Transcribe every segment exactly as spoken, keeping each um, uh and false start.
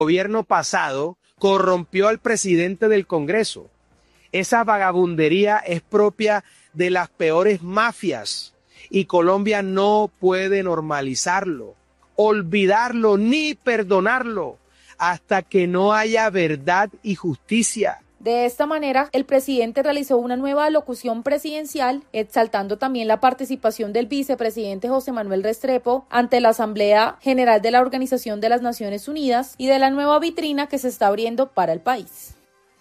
gobierno pasado corrompió al presidente del Congreso. Esa vagabundería es propia de las peores mafias y Colombia no puede normalizarlo, olvidarlo ni perdonarlo hasta que no haya verdad y justicia. De esta manera, el presidente realizó una nueva alocución presidencial, exaltando también la participación del vicepresidente José Manuel Restrepo ante la Asamblea General de la Organización de las Naciones Unidas y de la nueva vitrina que se está abriendo para el país.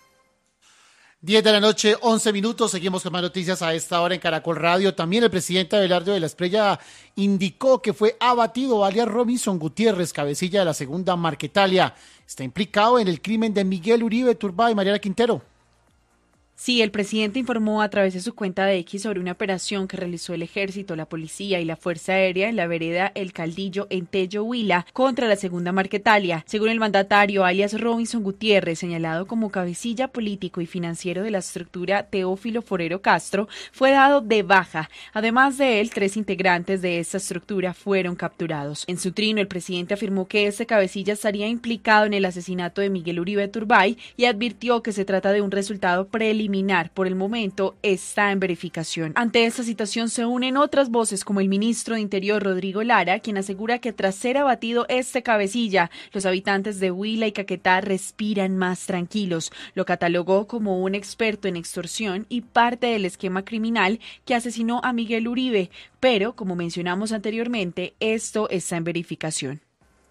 diez de la noche, once minutos, seguimos con más noticias a esta hora en Caracol Radio. También el presidente Abelardo de la Espriella indicó que fue abatido alias Robinson Gutiérrez, cabecilla de la segunda Marquetalia. Está implicado en el crimen de Miguel Uribe Turbay. Mariana Quintero. Sí, el presidente informó a través de su cuenta de X sobre una operación que realizó el Ejército, la Policía y la Fuerza Aérea en la vereda El Caldillo, en Tello, Huila, contra la segunda Marquetalia. Según el mandatario, alias Robinson Gutiérrez, señalado como cabecilla político y financiero de la estructura Teófilo Forero Castro, fue dado de baja. Además de él, tres integrantes de esta estructura fueron capturados. En su trino, el presidente afirmó que este cabecilla estaría implicado en el asesinato de Miguel Uribe Turbay y advirtió que se trata de un resultado preliminar. Por el momento está en verificación. Ante esta situación se unen otras voces como el ministro de Interior Rodrigo Lara, quien asegura que tras ser abatido este cabecilla, los habitantes de Huila y Caquetá respiran más tranquilos. Lo catalogó como un experto en extorsión y parte del esquema criminal que asesinó a Miguel Uribe, pero como mencionamos anteriormente, esto está en verificación.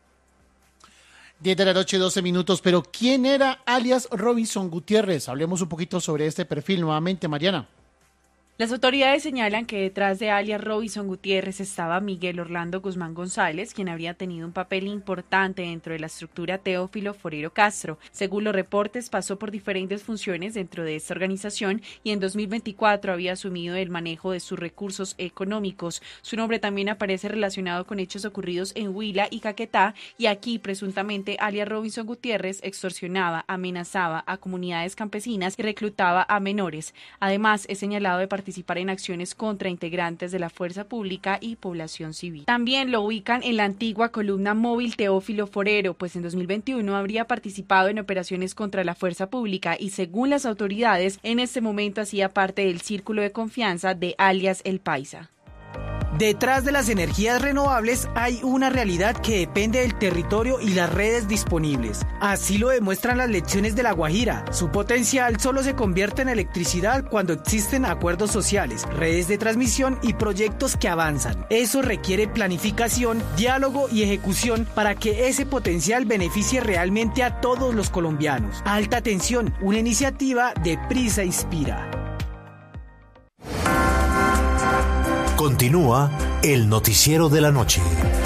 diez de la noche, doce minutos, pero ¿quién era alias Robinson Gutiérrez? Hablemos un poquito sobre este perfil nuevamente, Mariana. Las autoridades señalan que detrás de alias Robinson Gutiérrez estaba Miguel Orlando Guzmán González, quien habría tenido un papel importante dentro de la estructura Teófilo Forero Castro. Según los reportes, pasó por diferentes funciones dentro de esta organización y en dos mil veinticuatro había asumido el manejo de sus recursos económicos. Su nombre también aparece relacionado con hechos ocurridos en Huila y Caquetá, y aquí presuntamente alias Robinson Gutiérrez extorsionaba, amenazaba a comunidades campesinas y reclutaba a menores. Además, es señalado de participar participar en acciones contra integrantes de la fuerza pública y población civil. También lo ubican en la antigua columna móvil Teófilo Forero, pues en dos mil veintiuno habría participado en operaciones contra la fuerza pública y según las autoridades, en este momento hacía parte del círculo de confianza de alias El Paisa. Detrás de las energías renovables hay una realidad que depende del territorio y las redes disponibles. Así lo demuestran las lecciones de La Guajira. Su potencial solo se convierte en electricidad cuando existen acuerdos sociales, redes de transmisión y proyectos que avanzan. Eso requiere planificación, diálogo y ejecución para que ese potencial beneficie realmente a todos los colombianos. Alta Tensión, una iniciativa de Prisa Inspira. Continúa el noticiero de la noche.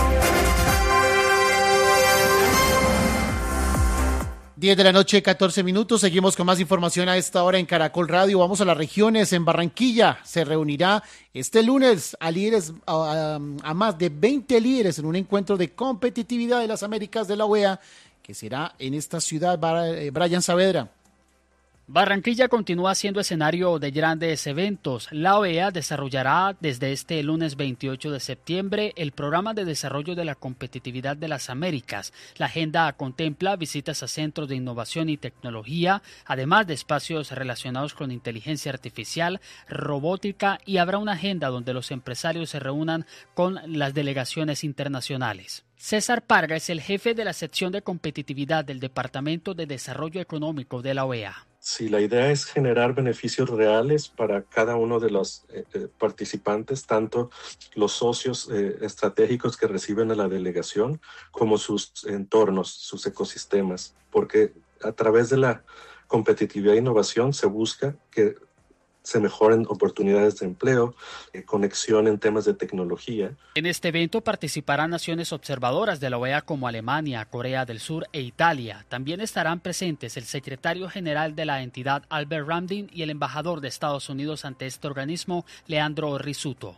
diez de la noche, catorce minutos. Seguimos con más información a esta hora en Caracol Radio. Vamos a las regiones. En Barranquilla se reunirá este lunes a líderes, a, a más de veinte líderes en un encuentro de competitividad de las Américas de la O E A, que será en esta ciudad. Brian Saavedra. Barranquilla continúa siendo escenario de grandes eventos. La O E A desarrollará desde este lunes veintiocho de septiembre el Programa de Desarrollo de la Competitividad de las Américas. La agenda contempla visitas a centros de innovación y tecnología, además de espacios relacionados con inteligencia artificial, robótica, y habrá una agenda donde los empresarios se reúnan con las delegaciones internacionales. César Parga es el jefe de la sección de competitividad del Departamento de Desarrollo Económico de la O E A. Sí, la idea es generar beneficios reales para cada uno de los eh, participantes, tanto los socios eh, estratégicos que reciben a la delegación como sus entornos, sus ecosistemas, porque a través de la competitividad e innovación se busca que se mejoren oportunidades de empleo, eh, conexión en temas de tecnología. En este evento participarán naciones observadoras de la O E A como Alemania, Corea del Sur e Italia. También estarán presentes el secretario general de la entidad, Albert Ramdin, y el embajador de Estados Unidos ante este organismo, Leandro Risuto.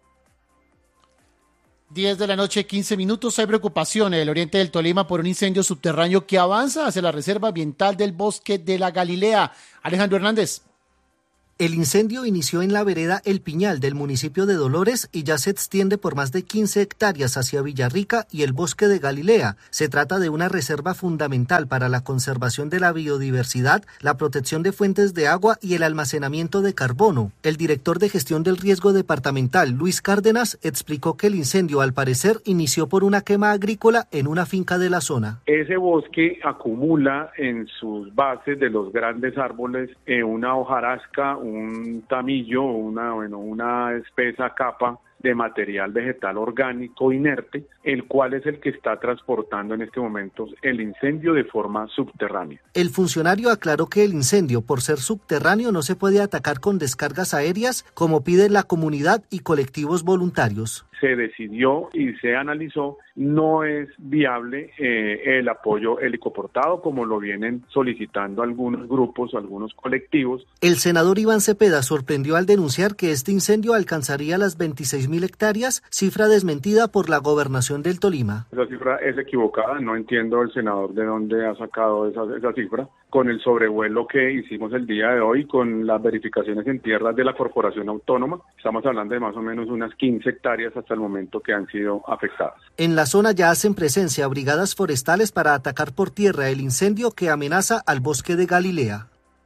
diez de la noche, quince minutos. Hay preocupación en el oriente del Tolima por un incendio subterráneo que avanza hacia la reserva ambiental del Bosque de la Galilea. Alejandro Hernández. El incendio inició en la vereda El Piñal del municipio de Dolores y ya se extiende por más de quince hectáreas hacia Villarrica y el bosque de Galilea. Se trata de una reserva fundamental para la conservación de la biodiversidad, la protección de fuentes de agua y el almacenamiento de carbono. El director de gestión del riesgo departamental, Luis Cárdenas, explicó que el incendio al parecer inició por una quema agrícola en una finca de la zona. Ese bosque acumula en sus bases de los grandes árboles eh, una hojarasca, un tamillo, una, bueno, una espesa capa de material vegetal orgánico inerte, el cual es el que está transportando en este momento el incendio de forma subterránea. El funcionario aclaró que el incendio, por ser subterráneo, no se puede atacar con descargas aéreas, como pide la comunidad y colectivos voluntarios. Se decidió y se analizó, no es viable eh, el apoyo helicoportado como lo vienen solicitando algunos grupos, algunos colectivos. El senador Iván Cepeda sorprendió al denunciar que este incendio alcanzaría las veintiséis mil hectáreas, cifra desmentida por la gobernación del Tolima. Esa cifra es equivocada, no entiendo el senador de dónde ha sacado esa, esa cifra. Con el sobrevuelo que hicimos el día de hoy, con las verificaciones en tierras de la Corporación Autónoma, estamos hablando de más o menos unas quince hectáreas hasta el momento que han sido afectadas. En la zona ya hacen presencia brigadas forestales para atacar por tierra el incendio que amenaza al bosque de Galilea.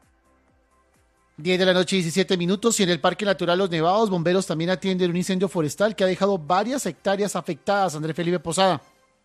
diez de la noche, diecisiete minutos, y en el Parque Natural Los Nevados, bomberos también atienden un incendio forestal que ha dejado varias hectáreas afectadas. Andrés Felipe Posada.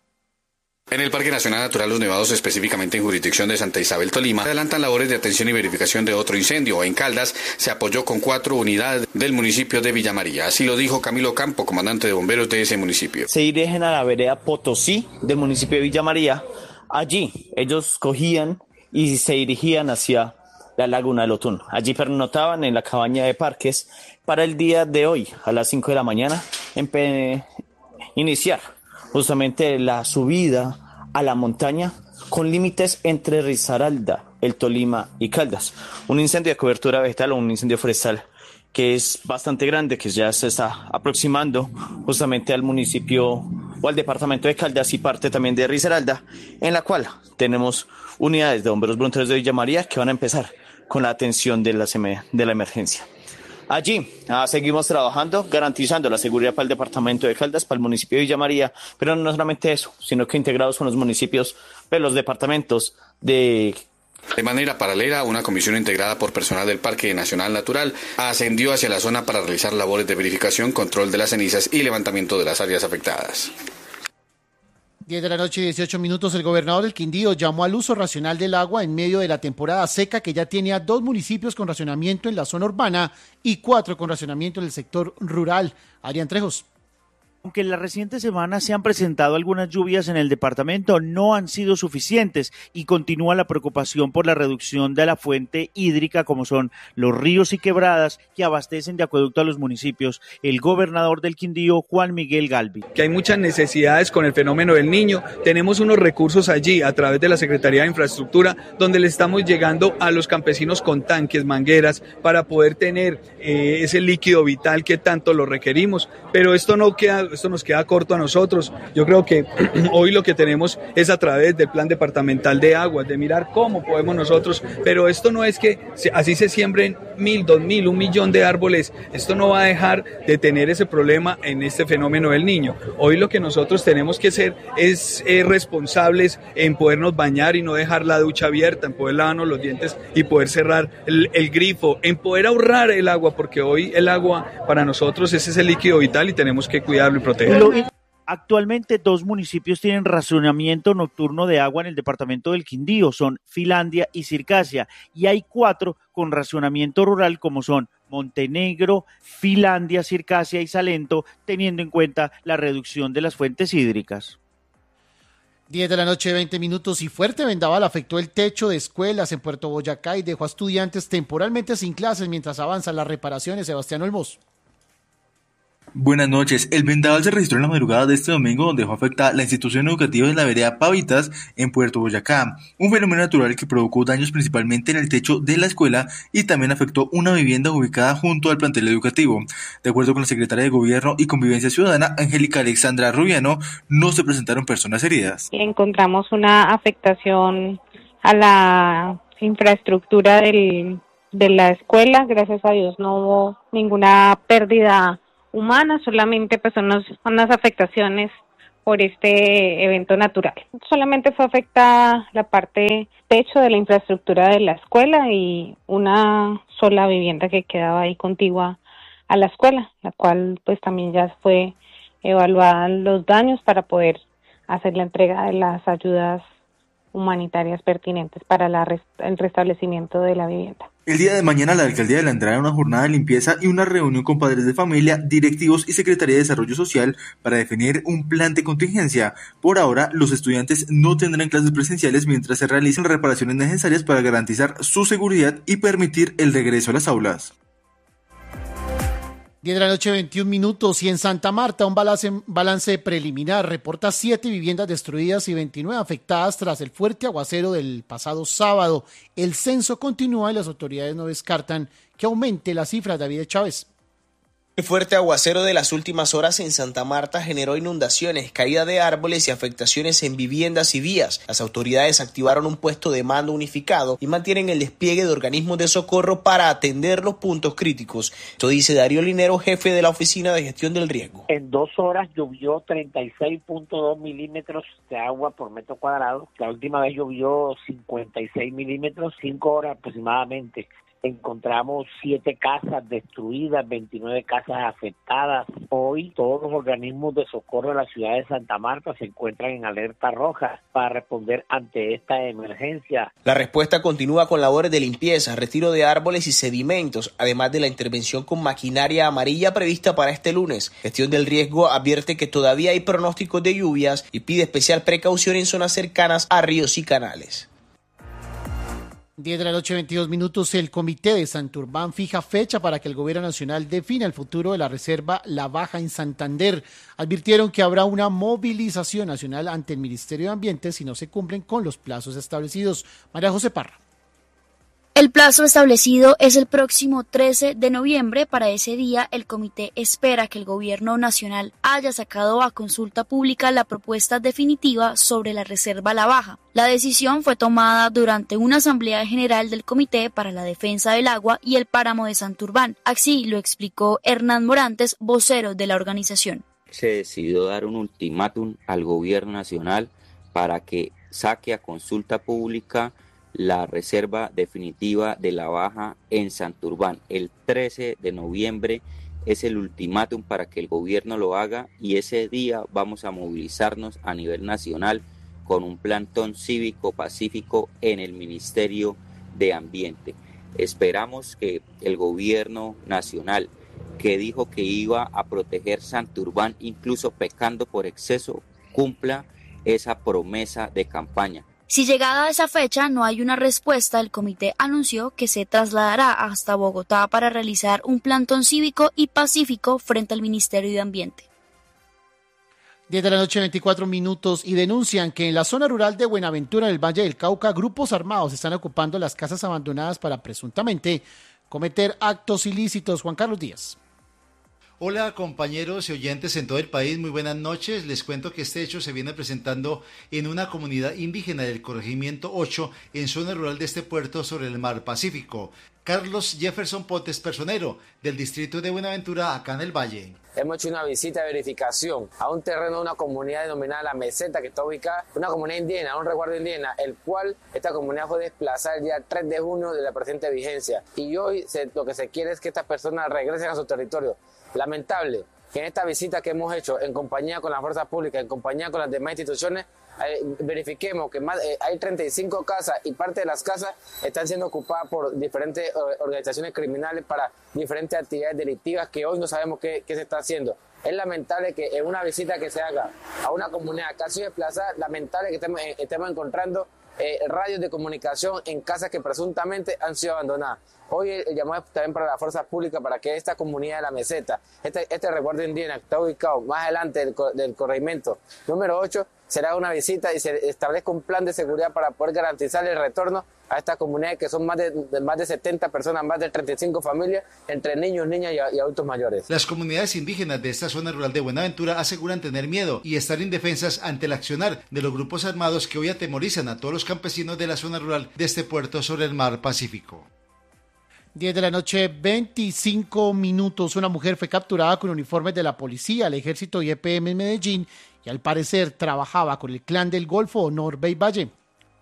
En el Parque Nacional Natural Los Nevados, específicamente en jurisdicción de Santa Isabel, Tolima, adelantan labores de atención y verificación de otro incendio. En Caldas se apoyó con cuatro unidades del municipio de Villa María. Así lo dijo Camilo Campo, comandante de bomberos de ese municipio. Se dirigen a la vereda Potosí del municipio de Villa María. Allí ellos cogían y se dirigían hacia la laguna del Otún. Allí pernotaban en la cabaña de parques para el día de hoy, a las cinco de la mañana, empe- iniciar justamente la subida a la montaña con límites entre Risaralda, El Tolima y Caldas. Un incendio de cobertura vegetal o un incendio forestal que es bastante grande, que ya se está aproximando justamente al municipio o al departamento de Caldas y parte también de Risaralda, en la cual tenemos unidades de bomberos voluntarios de Villa María que van a empezar con la atención de la, de la emergencia. Allí ah, seguimos trabajando, garantizando la seguridad para el departamento de Caldas, para el municipio de Villa María, pero no solamente eso, sino que integrados con los municipios, de los departamentos de... De manera paralela, una comisión integrada por personal del Parque Nacional Natural ascendió hacia la zona para realizar labores de verificación, control de las cenizas y levantamiento de las áreas afectadas. diez de la noche, dieciocho minutos, el gobernador del Quindío llamó al uso racional del agua en medio de la temporada seca que ya tiene a dos municipios con racionamiento en la zona urbana y cuatro con racionamiento en el sector rural. Adrián Trejos. Aunque en las recientes semanas se han presentado algunas lluvias en el departamento, no han sido suficientes y continúa la preocupación por la reducción de la fuente hídrica, como son los ríos y quebradas que abastecen de acueducto a los municipios. El gobernador del Quindío, Juan Miguel Galvi. Que hay muchas necesidades con el fenómeno del Niño. Tenemos unos recursos allí a través de la Secretaría de Infraestructura, donde le estamos llegando a los campesinos con tanques, mangueras, para poder tener eh, ese líquido vital que tanto lo requerimos. Pero esto no queda... Esto nos queda corto a nosotros. Yo creo que hoy lo que tenemos es a través del Plan Departamental de Aguas, de mirar cómo podemos nosotros, pero esto no es que así se siembren mil, dos mil, un millón de árboles. Esto no va a dejar de tener ese problema en este fenómeno del Niño. Hoy lo que nosotros tenemos que ser es eh, responsables en podernos bañar y no dejar la ducha abierta, en poder lavarnos los dientes y poder cerrar el, el grifo, en poder ahorrar el agua, porque hoy el agua para nosotros es ese líquido vital y tenemos que cuidarlo y protegerlo. Actualmente dos municipios tienen racionamiento nocturno de agua en el departamento del Quindío, son Filandia y Circasia, y hay cuatro con racionamiento rural como son Montenegro, Filandia, Circasia y Salento, teniendo en cuenta la reducción de las fuentes hídricas. diez de la noche, veinte minutos, y fuerte vendaval afectó el techo de escuelas en Puerto Boyacá y dejó a estudiantes temporalmente sin clases mientras avanzan las reparaciones. Sebastián Olmos. Buenas noches. El vendaval se registró en la madrugada de este domingo, donde dejó afectada la institución educativa de la vereda Pavitas en Puerto Boyacá, un fenómeno natural que provocó daños principalmente en el techo de la escuela y también afectó una vivienda ubicada junto al plantel educativo. De acuerdo con la secretaria de Gobierno y Convivencia Ciudadana, Angélica Alexandra Rubiano, no se presentaron personas heridas. Encontramos una afectación a la infraestructura del de la escuela. Gracias a Dios no hubo ninguna pérdida humana, solamente pues unos, unas afectaciones por este evento natural. Solamente fue afectada la parte techo de la infraestructura de la escuela y una sola vivienda que quedaba ahí contigua a la escuela, la cual pues también ya fue evaluada los daños para poder hacer la entrega de las ayudas humanitarias pertinentes para la rest- el restablecimiento de la vivienda. El día de mañana la alcaldía adelantará una jornada de limpieza y una reunión con padres de familia, directivos y Secretaría de Desarrollo Social para definir un plan de contingencia. Por ahora, los estudiantes no tendrán clases presenciales mientras se realicen reparaciones necesarias para garantizar su seguridad y permitir el regreso a las aulas. diez de la noche, veintiún minutos, y en Santa Marta un balance, balance preliminar reporta siete viviendas destruidas y veintinueve afectadas tras el fuerte aguacero del pasado sábado. El censo continúa y las autoridades no descartan que aumente la cifra. David Chávez. El fuerte aguacero de las últimas horas en Santa Marta generó inundaciones, caída de árboles y afectaciones en viviendas y vías. Las autoridades activaron un puesto de mando unificado y mantienen el despliegue de organismos de socorro para atender los puntos críticos. Esto dice Darío Linero, jefe de la Oficina de Gestión del Riesgo. En dos horas llovió treinta y seis punto dos milímetros de agua por metro cuadrado. La última vez llovió cincuenta y seis milímetros, cinco horas aproximadamente. Encontramos siete casas destruidas, veintinueve casas afectadas. Hoy todos los organismos de socorro de la ciudad de Santa Marta se encuentran en alerta roja para responder ante esta emergencia. La respuesta continúa con labores de limpieza, retiro de árboles y sedimentos, además de la intervención con maquinaria amarilla prevista para este lunes. Gestión del Riesgo advierte que todavía hay pronósticos de lluvias y pide especial precaución en zonas cercanas a ríos y canales. diez de la noche, veintidós minutos, el Comité de Santurbán fija fecha para que el Gobierno Nacional defina el futuro de la Reserva La Baja en Santander. Advirtieron que habrá una movilización nacional ante el Ministerio de Ambiente si no se cumplen con los plazos establecidos. María José Parra. El plazo establecido es el próximo trece de noviembre. Para ese día, el comité espera que el gobierno nacional haya sacado a consulta pública la propuesta definitiva sobre la Reserva La Baja. La decisión fue tomada durante una asamblea general del Comité para la Defensa del Agua y el Páramo de Santurbán. Así lo explicó Hernán Morantes, vocero de la organización. Se decidió dar un ultimátum al gobierno nacional para que saque a consulta pública la reserva definitiva de La Baja en Santurbán. El trece de noviembre es el ultimátum para que el gobierno lo haga y ese día vamos a movilizarnos a nivel nacional con un plantón cívico pacífico en el Ministerio de Ambiente. Esperamos que el gobierno nacional, que dijo que iba a proteger Santurbán incluso pecando por exceso, cumpla esa promesa de campaña. Si llegada a esa fecha no hay una respuesta, el comité anunció que se trasladará hasta Bogotá para realizar un plantón cívico y pacífico frente al Ministerio de Ambiente. diez de la noche, veinticuatro minutos, y denuncian que en la zona rural de Buenaventura, en el Valle del Cauca, grupos armados están ocupando las casas abandonadas para presuntamente cometer actos ilícitos. Juan Carlos Díaz. Hola compañeros y oyentes en todo el país, muy buenas noches. Les cuento que este hecho se viene presentando en una comunidad indígena del corregimiento ocho en zona rural de este puerto sobre el mar Pacífico. Carlos Jefferson Potes, personero del distrito de Buenaventura, acá en el Valle. Hemos hecho una visita de verificación a un terreno de una comunidad denominada La Meseta, que está ubicada en una comunidad indígena, un resguardo indígena, el cual esta comunidad fue desplazada el día tres de junio de la presente vigencia. Y hoy se, lo que se quiere es que estas personas regresen a su territorio. Lamentable que en esta visita que hemos hecho en compañía con las fuerzas públicas, en compañía con las demás instituciones, eh, verifiquemos que más, eh, hay treinta y cinco casas y parte de las casas están siendo ocupadas por diferentes eh, organizaciones criminales para diferentes actividades delictivas que hoy no sabemos qué, qué se está haciendo. Es lamentable que en una visita que se haga a una comunidad casi desplazada, lamentable que estemos, eh, estemos encontrando eh, radios de comunicación en casas que presuntamente han sido abandonadas. Hoy el llamado es también para las fuerzas públicas para que esta comunidad de La Meseta, este, este resguardo indígena que está ubicado más adelante del, del corregimiento número ocho, será una visita y se establezca un plan de seguridad para poder garantizar el retorno a esta comunidad, que son más de, de más de setenta personas, más de treinta y cinco familias, entre niños, niñas y, y adultos mayores. Las comunidades indígenas de esta zona rural de Buenaventura aseguran tener miedo y estar indefensas ante el accionar de los grupos armados que hoy atemorizan a todos los campesinos de la zona rural de este puerto sobre el mar Pacífico. diez de la noche, veinticinco minutos. Una mujer fue capturada con uniformes de la policía, el ejército y E P M en Medellín y al parecer trabajaba con el clan del Golfo o Norbey Valle.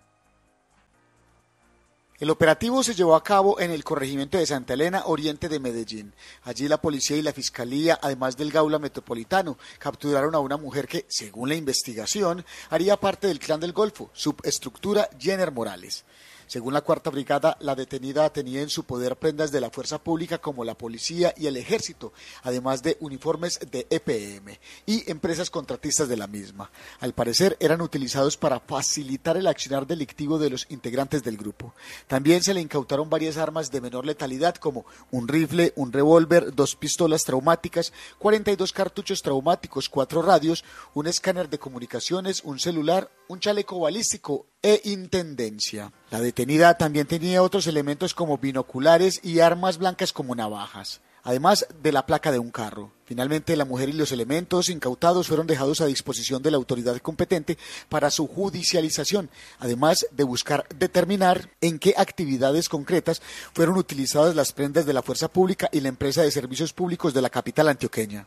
El operativo se llevó a cabo en el corregimiento de Santa Elena, oriente de Medellín. Allí la policía y la fiscalía, además del Gaula Metropolitano, capturaron a una mujer que, según la investigación, haría parte del Clan del Golfo, subestructura Jenner Morales. Según la Cuarta Brigada, la detenida tenía en su poder prendas de la fuerza pública como la policía y el ejército, además de uniformes de E P M y empresas contratistas de la misma. Al parecer eran utilizados para facilitar el accionar delictivo de los integrantes del grupo. También se le incautaron varias armas de menor letalidad como un rifle, un revólver, dos pistolas traumáticas, cuarenta y dos cartuchos traumáticos, cuatro radios, un escáner de comunicaciones, un celular, un chaleco balístico e intendencia. La detenida también tenía otros elementos como binoculares y armas blancas como navajas, además de la placa de un carro. Finalmente, la mujer y los elementos incautados fueron dejados a disposición de la autoridad competente para su judicialización, además de buscar determinar en qué actividades concretas fueron utilizadas las prendas de la fuerza pública y la empresa de servicios públicos de la capital antioqueña.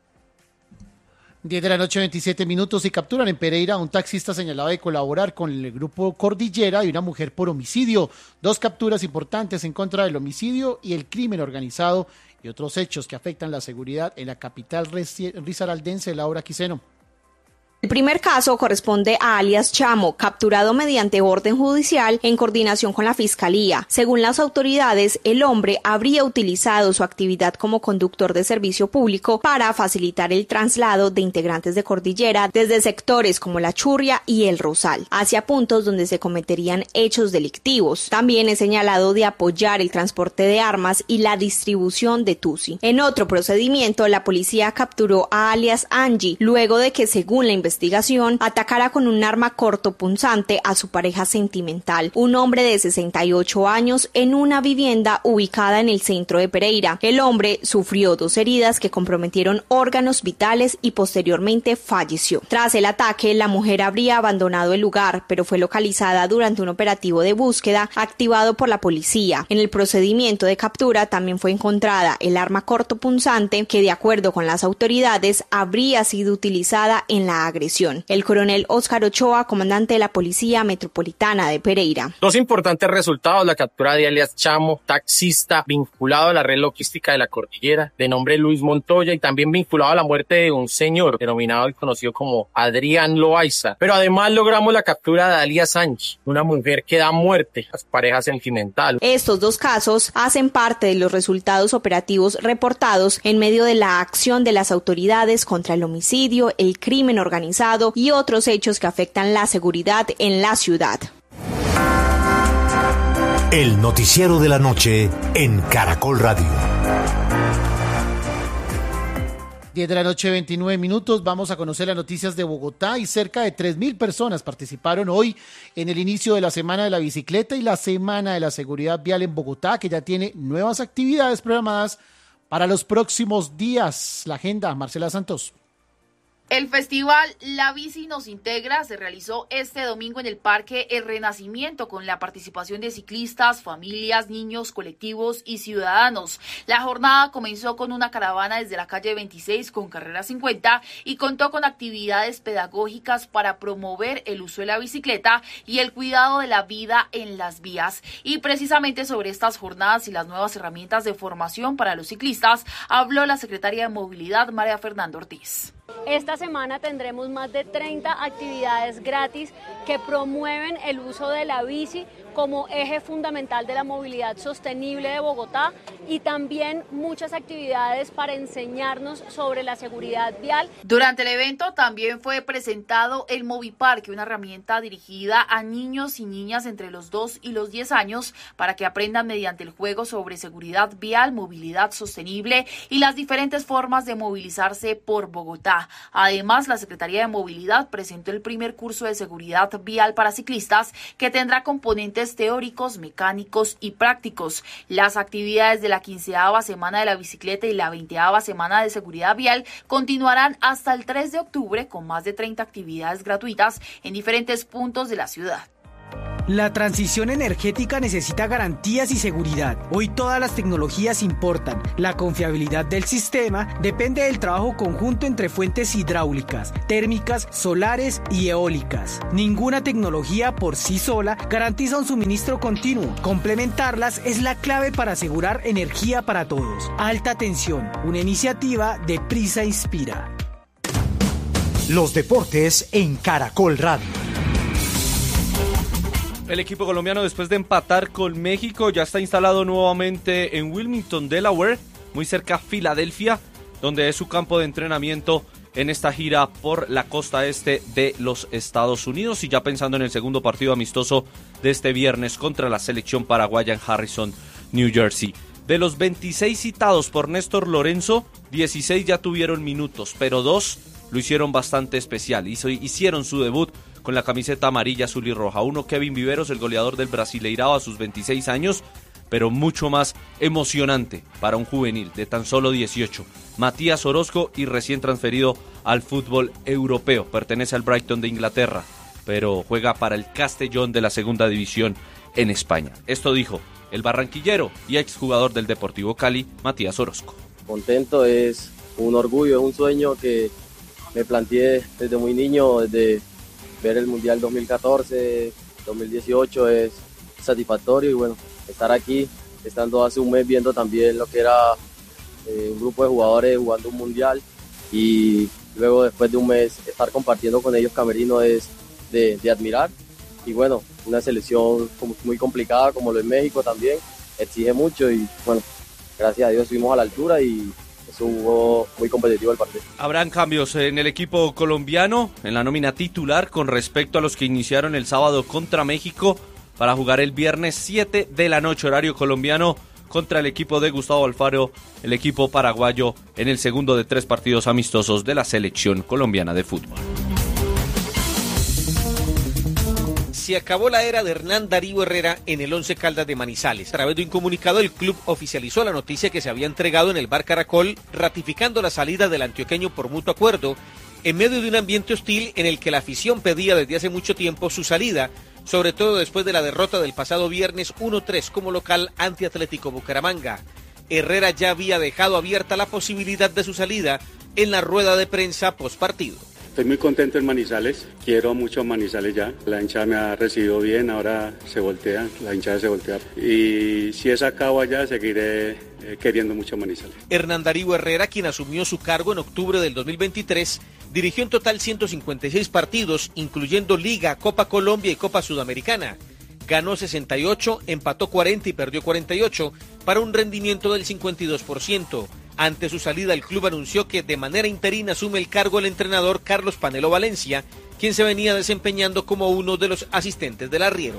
diez de la noche, veintisiete minutos, y capturan en Pereira a un taxista señalado de colaborar con el grupo Cordillera y una mujer por homicidio. Dos capturas importantes en contra del homicidio y el crimen organizado y otros hechos que afectan la seguridad en la capital risaraldense. Laura Quiseno. El primer caso corresponde a alias Chamo, capturado mediante orden judicial en coordinación con la Fiscalía. Según las autoridades, el hombre habría utilizado su actividad como conductor de servicio público para facilitar el traslado de integrantes de Cordillera desde sectores como La Churria y El Rosal, hacia puntos donde se cometerían hechos delictivos. También es señalado de apoyar el transporte de armas y la distribución de Tusi. En otro procedimiento, la policía capturó a alias Angie, luego de que, según la investigación, investigación, atacara con un arma cortopunzante a su pareja sentimental, un hombre de sesenta y ocho años, en una vivienda ubicada en el centro de Pereira. El hombre sufrió dos heridas que comprometieron órganos vitales y posteriormente falleció. Tras el ataque, la mujer habría abandonado el lugar, pero fue localizada durante un operativo de búsqueda activado por la policía. En el procedimiento de captura también fue encontrada el arma cortopunzante que, de acuerdo con las autoridades, habría sido utilizada en la agresión. El coronel Óscar Ochoa, comandante de la Policía Metropolitana de Pereira. Dos importantes resultados: la captura de alias Chamo, taxista vinculado a la red logística de la Cordillera, de nombre Luis Montoya, y también vinculado a la muerte de un señor denominado y conocido como Adrián Loaiza. Pero además logramos la captura de alias Sánchez, una mujer que da muerte a su pareja sentimental. Estos dos casos hacen parte de los resultados operativos reportados en medio de la acción de las autoridades contra el homicidio, el crimen organizado y otros hechos que afectan la seguridad en la ciudad. El noticiero de la noche en Caracol Radio. diez de la noche, veintinueve minutos. Vamos a conocer las noticias de Bogotá y cerca de tres mil personas participaron hoy en el inicio de la Semana de la Bicicleta y la Semana de la Seguridad Vial en Bogotá, que ya tiene nuevas actividades programadas para los próximos días. La agenda, Marcela Santos. El festival La Bici Nos Integra se realizó este domingo en el Parque El Renacimiento con la participación de ciclistas, familias, niños, colectivos y ciudadanos. La jornada comenzó con una caravana desde la calle veintiséis con carrera cincuenta y contó con actividades pedagógicas para promover el uso de la bicicleta y el cuidado de la vida en las vías. Y precisamente sobre estas jornadas y las nuevas herramientas de formación para los ciclistas habló la secretaria de Movilidad, María Fernanda Ortiz. Esta semana tendremos más de treinta actividades gratis que promueven el uso de la bici como eje fundamental de la movilidad sostenible de Bogotá y también muchas actividades para enseñarnos sobre la seguridad vial. Durante el evento también fue presentado el Moviparque, una herramienta dirigida a niños y niñas entre los dos y los diez años para que aprendan mediante el juego sobre seguridad vial, movilidad sostenible y las diferentes formas de movilizarse por Bogotá. Además, la Secretaría de Movilidad presentó el primer curso de seguridad vial para ciclistas que tendrá componentes teóricos, mecánicos y prácticos. Las actividades de la quinceava Semana de la Bicicleta y la veinteava Semana de Seguridad Vial continuarán hasta el tres de octubre con más de treinta actividades gratuitas en diferentes puntos de la ciudad. La transición energética necesita garantías y seguridad. Hoy todas las tecnologías importan. La confiabilidad del sistema depende del trabajo conjunto entre fuentes hidráulicas, térmicas, solares y eólicas. Ninguna tecnología por sí sola garantiza un suministro continuo. Complementarlas es la clave para asegurar energía para todos. Alta tensión, una iniciativa de Prisa Inspira. Los deportes en Caracol Radio. El equipo colombiano, después de empatar con México, ya está instalado nuevamente en Wilmington, Delaware, muy cerca a Filadelfia, donde es su campo de entrenamiento en esta gira por la costa este de los Estados Unidos, y ya pensando en el segundo partido amistoso de este viernes contra la selección paraguaya en Harrison, New Jersey. De los veintiséis citados por Néstor Lorenzo, dieciséis ya tuvieron minutos, pero dos lo hicieron bastante especial. Hizo, hicieron su debut con la camiseta amarilla, azul y roja. Uno, Kevin Viveros, el goleador del Brasileirao a sus veintiséis años, pero mucho más emocionante para un juvenil de tan solo dieciocho. Matías Orozco, y recién transferido al fútbol europeo. Pertenece al Brighton de Inglaterra, pero juega para el Castellón de la segunda división en España. Esto dijo el barranquillero y exjugador del Deportivo Cali, Matías Orozco. Contento, es un orgullo, es un sueño que me planteé desde muy niño, desde ver el Mundial dos mil catorce, dos mil dieciocho, es satisfactorio, y bueno, estar aquí, estando hace un mes viendo también lo que era eh, un grupo de jugadores jugando un Mundial, y luego después de un mes estar compartiendo con ellos camerino es de, de admirar. Y bueno, una selección muy complicada como lo es México también, exige mucho, y bueno, gracias a Dios estuvimos a la altura y estuvo muy competitivo el partido. Habrán cambios en el equipo colombiano, en la nómina titular, con respecto a los que iniciaron el sábado contra México, para jugar el viernes siete de la noche, horario colombiano, contra el equipo de Gustavo Alfaro, el equipo paraguayo, en el segundo de tres partidos amistosos de la selección colombiana de fútbol. Se acabó la era de Hernán Darío Herrera en el Once Caldas de Manizales. A través de un comunicado, el club oficializó la noticia que se había entregado en el Bar Caracol, ratificando la salida del antioqueño por mutuo acuerdo, en medio de un ambiente hostil en el que la afición pedía desde hace mucho tiempo su salida, sobre todo después de la derrota del pasado viernes uno tres como local ante Atlético Bucaramanga. Herrera ya había dejado abierta la posibilidad de su salida en la rueda de prensa postpartido. Estoy muy contento en Manizales, quiero mucho a Manizales ya, la hinchada me ha recibido bien, ahora se voltea, la hinchada se voltea, y si es acabo allá seguiré eh, queriendo mucho a Manizales. Hernán Darío Herrera, quien asumió su cargo en octubre del dos mil veintitrés, dirigió en total ciento cincuenta y seis partidos, incluyendo Liga, Copa Colombia y Copa Sudamericana. Ganó sesenta y ocho, empató cuarenta y perdió cuarenta y ocho, para un rendimiento del cincuenta y dos por ciento. Ante su salida, el club anunció que de manera interina asume el cargo el entrenador Carlos Panelo Valencia, quien se venía desempeñando como uno de los asistentes del arriero.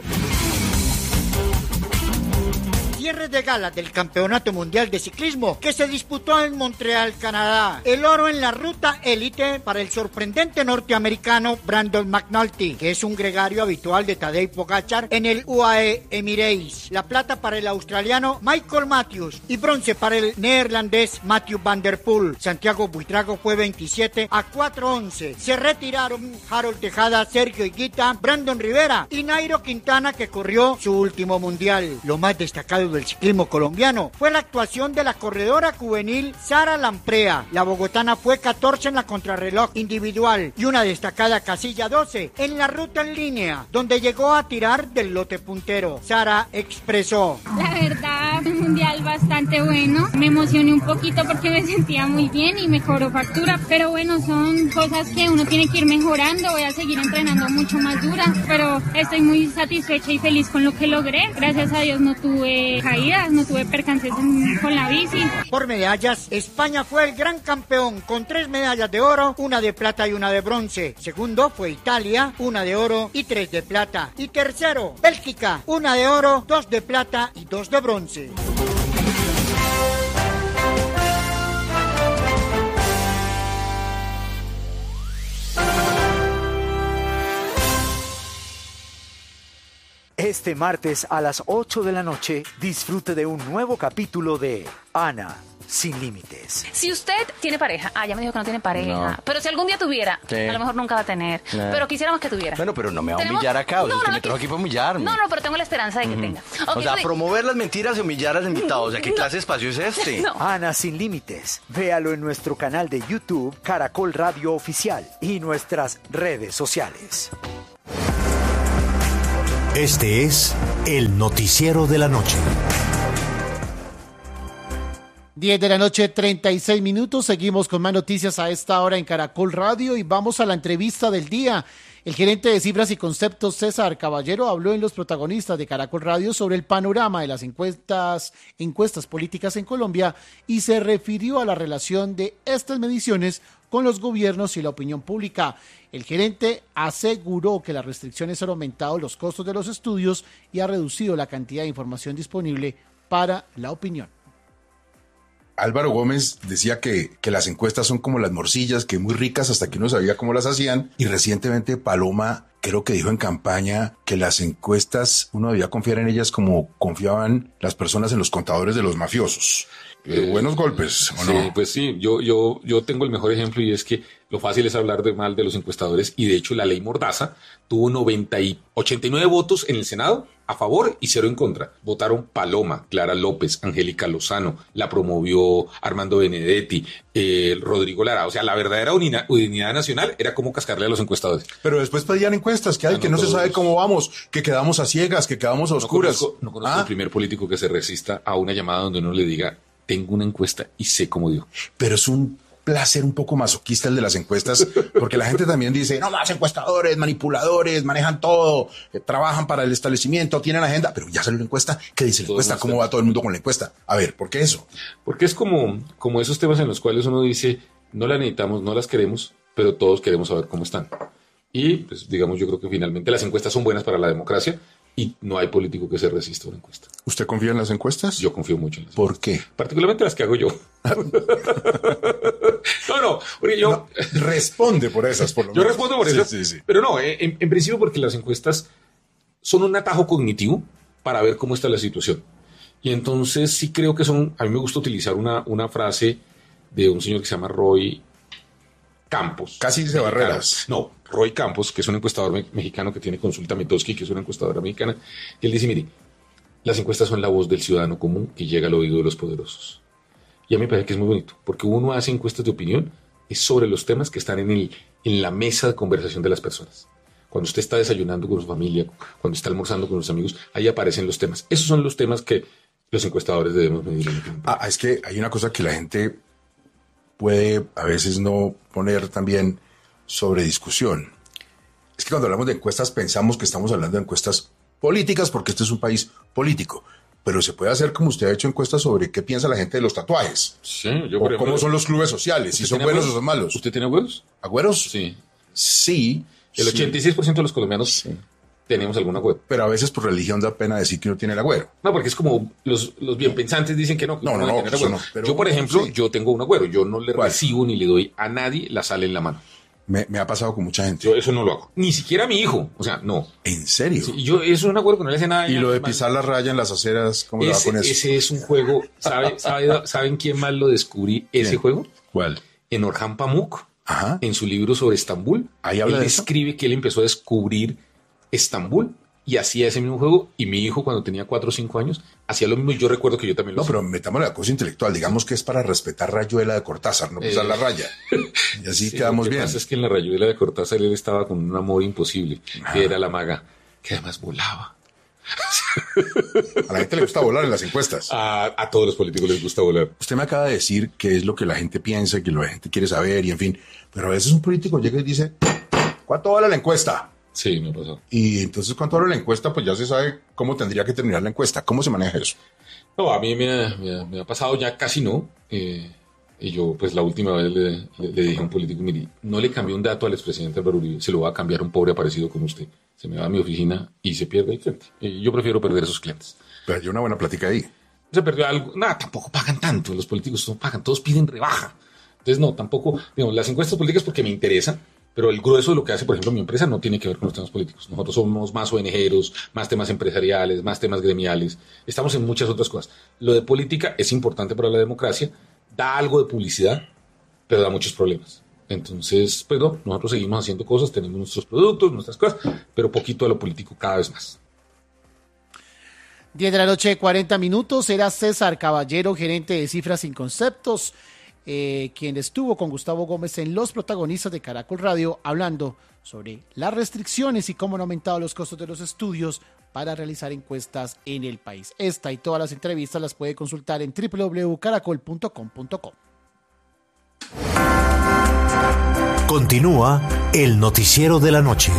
Cierre de gala del Campeonato Mundial de Ciclismo que se disputó en Montreal, Canadá. El oro en la ruta élite para el sorprendente norteamericano Brandon McNulty, que es un gregario habitual de Tadej Pogačar en el U A E Emirates. La plata para el australiano Michael Matthews y bronce para el neerlandés Mathieu van der Poel. Santiago Buitrago fue veintisiete a cuatro once. Se retiraron Harold Tejada, Sergio Higuita, Brandon Rivera y Nairo Quintana, que corrió su último mundial. Lo más destacado del ciclismo colombiano fue la actuación de la corredora juvenil Sara Lamprea. La bogotana fue catorce en la contrarreloj individual y una destacada casilla doce en la ruta en línea, donde llegó a tirar del lote puntero. Sara expresó: la verdad, un mundial bastante bueno. Me emocioné un poquito porque me sentía muy bien y me cobró factura, pero bueno, son cosas que uno tiene que ir mejorando. Voy a seguir entrenando mucho más dura, pero estoy muy satisfecha y feliz con lo que logré. Gracias a Dios no tuve caídas, no tuve percances en, con la bici. Por medallas, España fue el gran campeón con tres medallas de oro, una de plata y una de bronce. Segundo fue Italia, una de oro y tres de plata. Y tercero, Bélgica, una de oro, dos de plata y dos de bronce. Este martes a las ocho de la noche, disfrute de un nuevo capítulo de Ana, sin límites. Si usted tiene pareja, ah, ya me dijo que no tiene pareja, No. pero si algún día tuviera, Sí. a lo mejor nunca va a tener, No. pero quisiéramos que tuviera. Bueno, pero no me va a Tenemos- humillar acá, o sea, No, es que no, me trajo aquí para humillarme. No, no, pero tengo la esperanza de que tenga. Ok, O sea, sí. promover las mentiras y humillar a los invitados. O sea, ¿qué clase de espacio es este? No. Ana Sin Límites. Véalo en nuestro canal de YouTube, Caracol Radio Oficial, y nuestras redes sociales. Este es el noticiero de la noche. diez de la noche, treinta y seis minutos. Seguimos con más noticias a esta hora en Caracol Radio y vamos a la entrevista del día. El gerente de Cifras y Conceptos, César Caballero, habló en Los Protagonistas de Caracol Radio sobre el panorama de las encuestas, encuestas políticas en Colombia y se refirió a la relación de estas mediciones con los gobiernos y la opinión pública. El gerente aseguró que las restricciones han aumentado los costos de los estudios y ha reducido la cantidad de información disponible para la opinión. Álvaro Gómez decía que, que las encuestas son como las morcillas, que muy ricas hasta que uno sabía cómo las hacían. Y recientemente Paloma creo que dijo en campaña que las encuestas uno debía confiar en ellas como confiaban las personas en los contadores de los mafiosos. Eh, buenos golpes, ¿o Sí, no? pues sí, yo, yo, yo tengo el mejor ejemplo y es que lo fácil es hablar de mal de los encuestadores y de hecho la ley Mordaza tuvo noventa y ochenta y nueve votos en el Senado a favor y cero en contra. Votaron Paloma, Clara López, Angélica Lozano, la promovió Armando Benedetti, eh, Rodrigo Lara. O sea, la verdadera unidad, unidad nacional era como cascarle a los encuestadores. Pero después pedían encuestas, que hay, Ah, que no no se todos. sabe cómo vamos, que quedamos a ciegas, que quedamos a oscuras. No conozco, no conozco ¿Ah? el primer político que se resista a una llamada donde uno le diga, tengo una encuesta y sé cómo dio. Pero es un placer un poco masoquista el de las encuestas, porque la gente también dice, no más encuestadores, manipuladores, manejan todo, eh, trabajan para el establecimiento, tienen agenda, pero ya salió la encuesta, ¿qué dice la Todos encuesta? los ¿Cómo temas. va todo el mundo con la encuesta? A ver, ¿por qué eso? Porque es como, como esos temas en los cuales uno dice, no las necesitamos, no las queremos, pero todos queremos saber cómo están. Y, pues, digamos, yo creo que finalmente las encuestas son buenas para la democracia y no hay político que se resista a una encuesta. ¿Usted confía en las encuestas? Yo confío mucho en las ¿Por qué? Particularmente las que hago yo. no, no, porque yo... No, responde por esas, por lo Yo menos. respondo por Sí, eso. sí, sí. Pero no, eh, en, en principio porque las encuestas son un atajo cognitivo para ver cómo está la situación. Y entonces sí creo que son... A mí me gusta utilizar una, una frase de un señor que se llama Roy Campos. Casi dice Barreras. No, Roy Campos, que es un encuestador me- mexicano que tiene Consulta Metoski, que es una encuestadora mexicana. Y él dice, mire, las encuestas son la voz del ciudadano común que llega al oído de los poderosos. Y a mí me parece que es muy bonito, porque uno hace encuestas de opinión es sobre los temas que están en, el, en la mesa de conversación de las personas. Cuando usted está desayunando con su familia, cuando está almorzando con los amigos, ahí aparecen los temas. Esos son los temas que los encuestadores debemos medir. Ah, es que hay una cosa que la gente puede a veces no poner también sobre discusión. Es que cuando hablamos de encuestas pensamos que estamos hablando de encuestas políticas porque este es un país político. Pero se puede hacer como usted ha hecho encuestas sobre qué piensa la gente de los tatuajes. Sí, yo o por ejemplo, cómo son los clubes sociales, si ¿usted son tiene buenos agüeros? o son malos. ¿Usted tiene agüeros? ¿Agüeros? Sí. Sí. El sí. ochenta y seis por ciento de los colombianos tenemos algún agüero. Pero a veces por religión da pena decir que uno tiene el agüero. No, porque es como los, los bien pensantes dicen que no. Que No, uno no, debe no, tener eso agüero. no, pero- yo, por ejemplo, sí. yo tengo un agüero. Yo no le ¿Cuál? recibo ni le doy a nadie la sal en la mano. Me, me ha pasado con mucha gente. Yo eso no lo hago. Ni siquiera a mi hijo. O sea, no. ¿En serio? Sí, yo, eso es un agüero que no le hace nada. Y lo de mal. pisar la raya en las aceras, ¿cómo le va Ese, con eso? ese es un juego. ¿Sabe, sabe, ¿Saben quién más lo descubrí ese ¿Quién? juego? ¿Cuál? En Orhan Pamuk. Ajá. En su libro sobre Estambul. Ahí habla él de eso. describe que él empezó a descubrir Estambul y hacía ese mismo juego. Y mi hijo, cuando tenía cuatro o cinco años, hacía lo mismo. Y yo recuerdo que yo también lo No, hacía. pero metámosle la cosa intelectual. Digamos que es para respetar Rayuela de Cortázar, no pisar Eh. la raya. Y así Sí, quedamos lo que bien. pasa es que en la rayuela de Cortázar él estaba con un amor imposible, que era la maga, que además volaba. A la gente le gusta volar en las encuestas. A, a todos los políticos les gusta volar. Usted me acaba de decir qué es lo que la gente piensa, que la gente quiere saber y en fin. Pero a veces un político llega y dice, ¿cuánto vale la encuesta? Sí, me ha pasado. Y entonces, ¿cuánto vale la encuesta? Pues ya se sabe cómo tendría que terminar la encuesta. ¿Cómo se maneja eso? No, a mí me ha, me ha- me ha pasado ya casi no. eh, y yo, pues la última vez le, le- le dije a un político, mire, no le cambié un dato al expresidente Álvaro Uribe, se lo va a cambiar a un pobre aparecido como usted. Se me va a mi oficina y se pierde el cliente. Y yo prefiero perder esos clientes. Pero hay una buena plática ahí. Se perdió algo. Nada, tampoco pagan tanto. Los políticos no pagan, todos piden rebaja. Entonces, no, tampoco. Digamos, las encuestas políticas porque me interesan, pero el grueso de lo que hace, por ejemplo, mi empresa no tiene que ver con los temas políticos. Nosotros somos más O N Geros, más temas empresariales, más temas gremiales. Estamos en muchas otras cosas. Lo de política es importante para la democracia, da algo de publicidad, pero da muchos problemas. Entonces, pues no, nosotros seguimos haciendo cosas, tenemos nuestros productos, nuestras cosas, pero poquito a lo político cada vez más. diez de la noche, cuarenta minutos, era César Caballero, gerente de Cifras sin Conceptos, eh, quien estuvo con Gustavo Gómez en Los Protagonistas de Caracol Radio, hablando sobre las restricciones y cómo han aumentado los costos de los estudios para realizar encuestas en el país. Esta y todas las entrevistas las puede consultar en doble u doble u doble u punto caracol punto com punto co. Continúa el noticiero de la noche.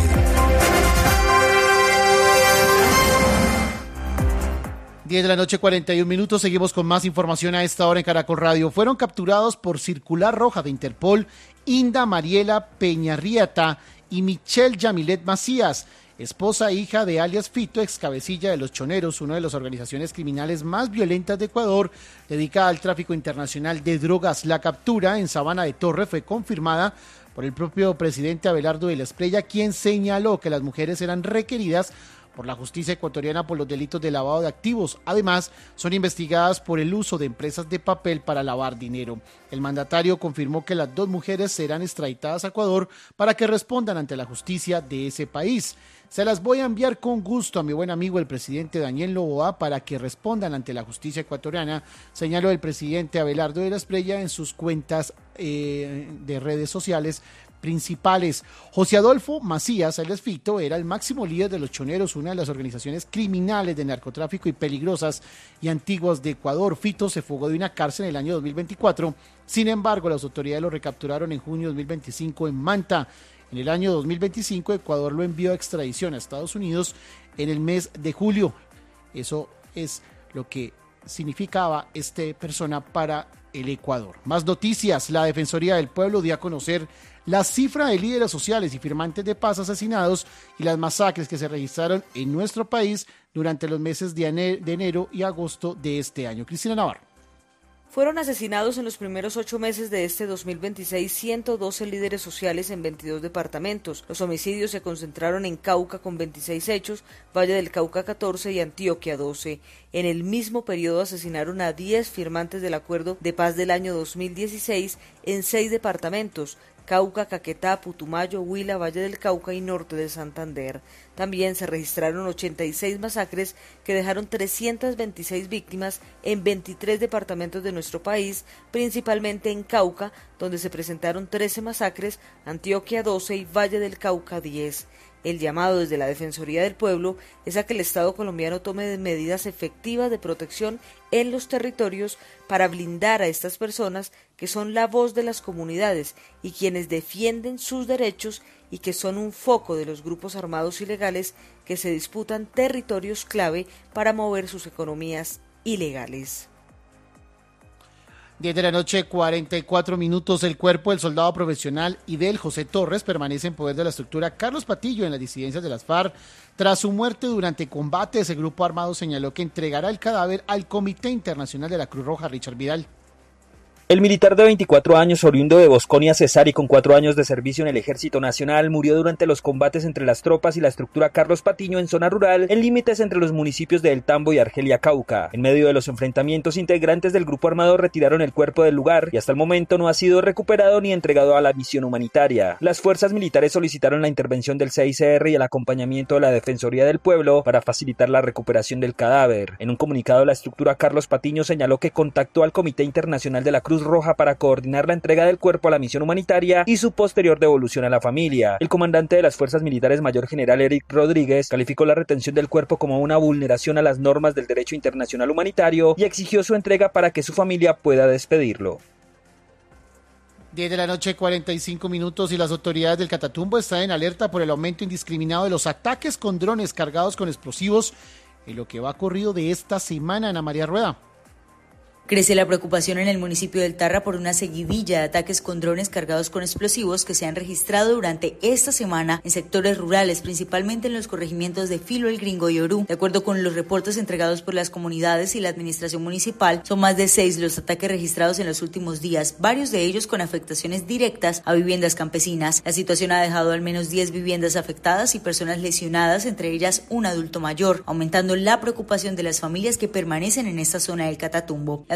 diez de la noche, cuarenta y un minutos. Seguimos con más información a esta hora en Caracol Radio. Fueron capturados por circular roja de Interpol Inda Mariela Peñarrieta y Michelle Yamilet Macías, esposa e hija de alias Fito, ex cabecilla de Los Choneros, una de las organizaciones criminales más violentas de Ecuador, dedicada al tráfico internacional de drogas. La captura en Sabana de Torre fue confirmada por el propio presidente Abelardo de la Espriella, quien señaló que las mujeres eran requeridas por la justicia ecuatoriana por los delitos de lavado de activos. Además, son investigadas por el uso de empresas de papel para lavar dinero. El mandatario confirmó que las dos mujeres serán extraditadas a Ecuador para que respondan ante la justicia de ese país. Se las voy a enviar con gusto a mi buen amigo el presidente Daniel Noboa para que respondan ante la justicia ecuatoriana, señaló el presidente Abelardo de la Espriella en sus cuentas eh, de redes sociales principales. José Adolfo Macías, alias Fito, era el máximo líder de Los Choneros, una de las organizaciones criminales de narcotráfico y peligrosas y antiguas de Ecuador. Fito se fugó de una cárcel en el año dos mil veinticuatro, sin embargo las autoridades lo recapturaron en junio de dos mil veinticinco en Manta. En el año dos mil veinticinco Ecuador lo envió a extradición a Estados Unidos en el mes de julio. Eso es lo que significaba esta persona para el Ecuador. Más noticias. La Defensoría del Pueblo dio a conocer la cifra de líderes sociales y firmantes de paz asesinados y las masacres que se registraron en nuestro país durante los meses de enero y agosto de este año. Cristina Navarro. Fueron asesinados en los primeros ocho meses de este dos mil veintiséis ciento doce líderes sociales en veintidós departamentos. Los homicidios se concentraron en Cauca con veintiséis hechos, Valle del Cauca catorce y Antioquia doce. En el mismo periodo asesinaron a diez firmantes del Acuerdo de Paz del año dos mil dieciséis en seis departamentos: Cauca, Caquetá, Putumayo, Huila, Valle del Cauca y Norte de Santander. También se registraron ochenta y seis masacres que dejaron trescientas veintiséis víctimas en veintitrés departamentos de nuestro país, principalmente en Cauca, donde se presentaron trece masacres, Antioquia doce y Valle del Cauca diez. El llamado desde la Defensoría del Pueblo es a que el Estado colombiano tome medidas efectivas de protección en los territorios para blindar a estas personas que son la voz de las comunidades y quienes defienden sus derechos y que son un foco de los grupos armados ilegales que se disputan territorios clave para mover sus economías ilegales. diez de la noche, cuarenta y cuatro minutos. El cuerpo del soldado profesional Idel José Torres permanece en poder de la estructura Carlos Patillo en las disidencias de las FARC. Tras su muerte durante combates, el grupo armado señaló que entregará el cadáver al Comité Internacional de la Cruz Roja. Richard Vidal. El militar de veinticuatro años, oriundo de Bosconia, Cesar, y con cuatro años de servicio en el Ejército Nacional, murió durante los combates entre las tropas y la estructura Carlos Patiño en zona rural, en límites entre los municipios de El Tambo y Argelia, Cauca. En medio de los enfrentamientos, integrantes del grupo armado retiraron el cuerpo del lugar y hasta el momento no ha sido recuperado ni entregado a la misión humanitaria. Las fuerzas militares solicitaron la intervención del C I C R y el acompañamiento de la Defensoría del Pueblo para facilitar la recuperación del cadáver. En un comunicado, la estructura Carlos Patiño señaló que contactó al Comité Internacional de la Cruz Roja para coordinar la entrega del cuerpo a la misión humanitaria y su posterior devolución a la familia. El comandante de las fuerzas militares, mayor general Eric Rodríguez, calificó la retención del cuerpo como una vulneración a las normas del derecho internacional humanitario y exigió su entrega para que su familia pueda despedirlo. diez de la noche, cuarenta y cinco minutos, y las autoridades del Catatumbo están en alerta por el aumento indiscriminado de los ataques con drones cargados con explosivos en lo que va corrido de esta semana. Ana María Rueda. Crece la preocupación en el municipio del Tarra por una seguidilla de ataques con drones cargados con explosivos que se han registrado durante esta semana en sectores rurales, principalmente en los corregimientos de Filo, El Gringo y Orú. De acuerdo con los reportes entregados por las comunidades y la administración municipal, son más de seis los ataques registrados en los últimos días, varios de ellos con afectaciones directas a viviendas campesinas. La situación ha dejado al menos diez viviendas afectadas y personas lesionadas, entre ellas un adulto mayor, aumentando la preocupación de las familias que permanecen en esta zona del Catatumbo. La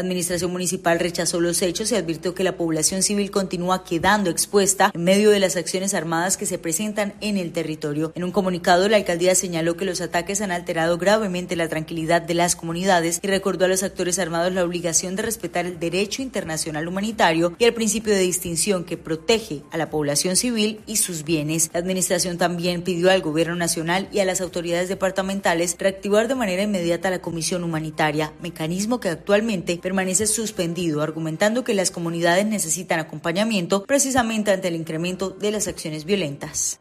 administración municipal rechazó los hechos y advirtió que la población civil continúa quedando expuesta en medio de las acciones armadas que se presentan en el territorio. En un comunicado, la alcaldía señaló que los ataques han alterado gravemente la tranquilidad de las comunidades y recordó a los actores armados la obligación de respetar el derecho internacional humanitario y el principio de distinción que protege a la población civil y sus bienes. La administración también pidió al gobierno nacional y a las autoridades departamentales reactivar de manera inmediata la comisión humanitaria, mecanismo que actualmente permanece suspendido, argumentando que las comunidades necesitan acompañamiento precisamente ante el incremento de las acciones violentas.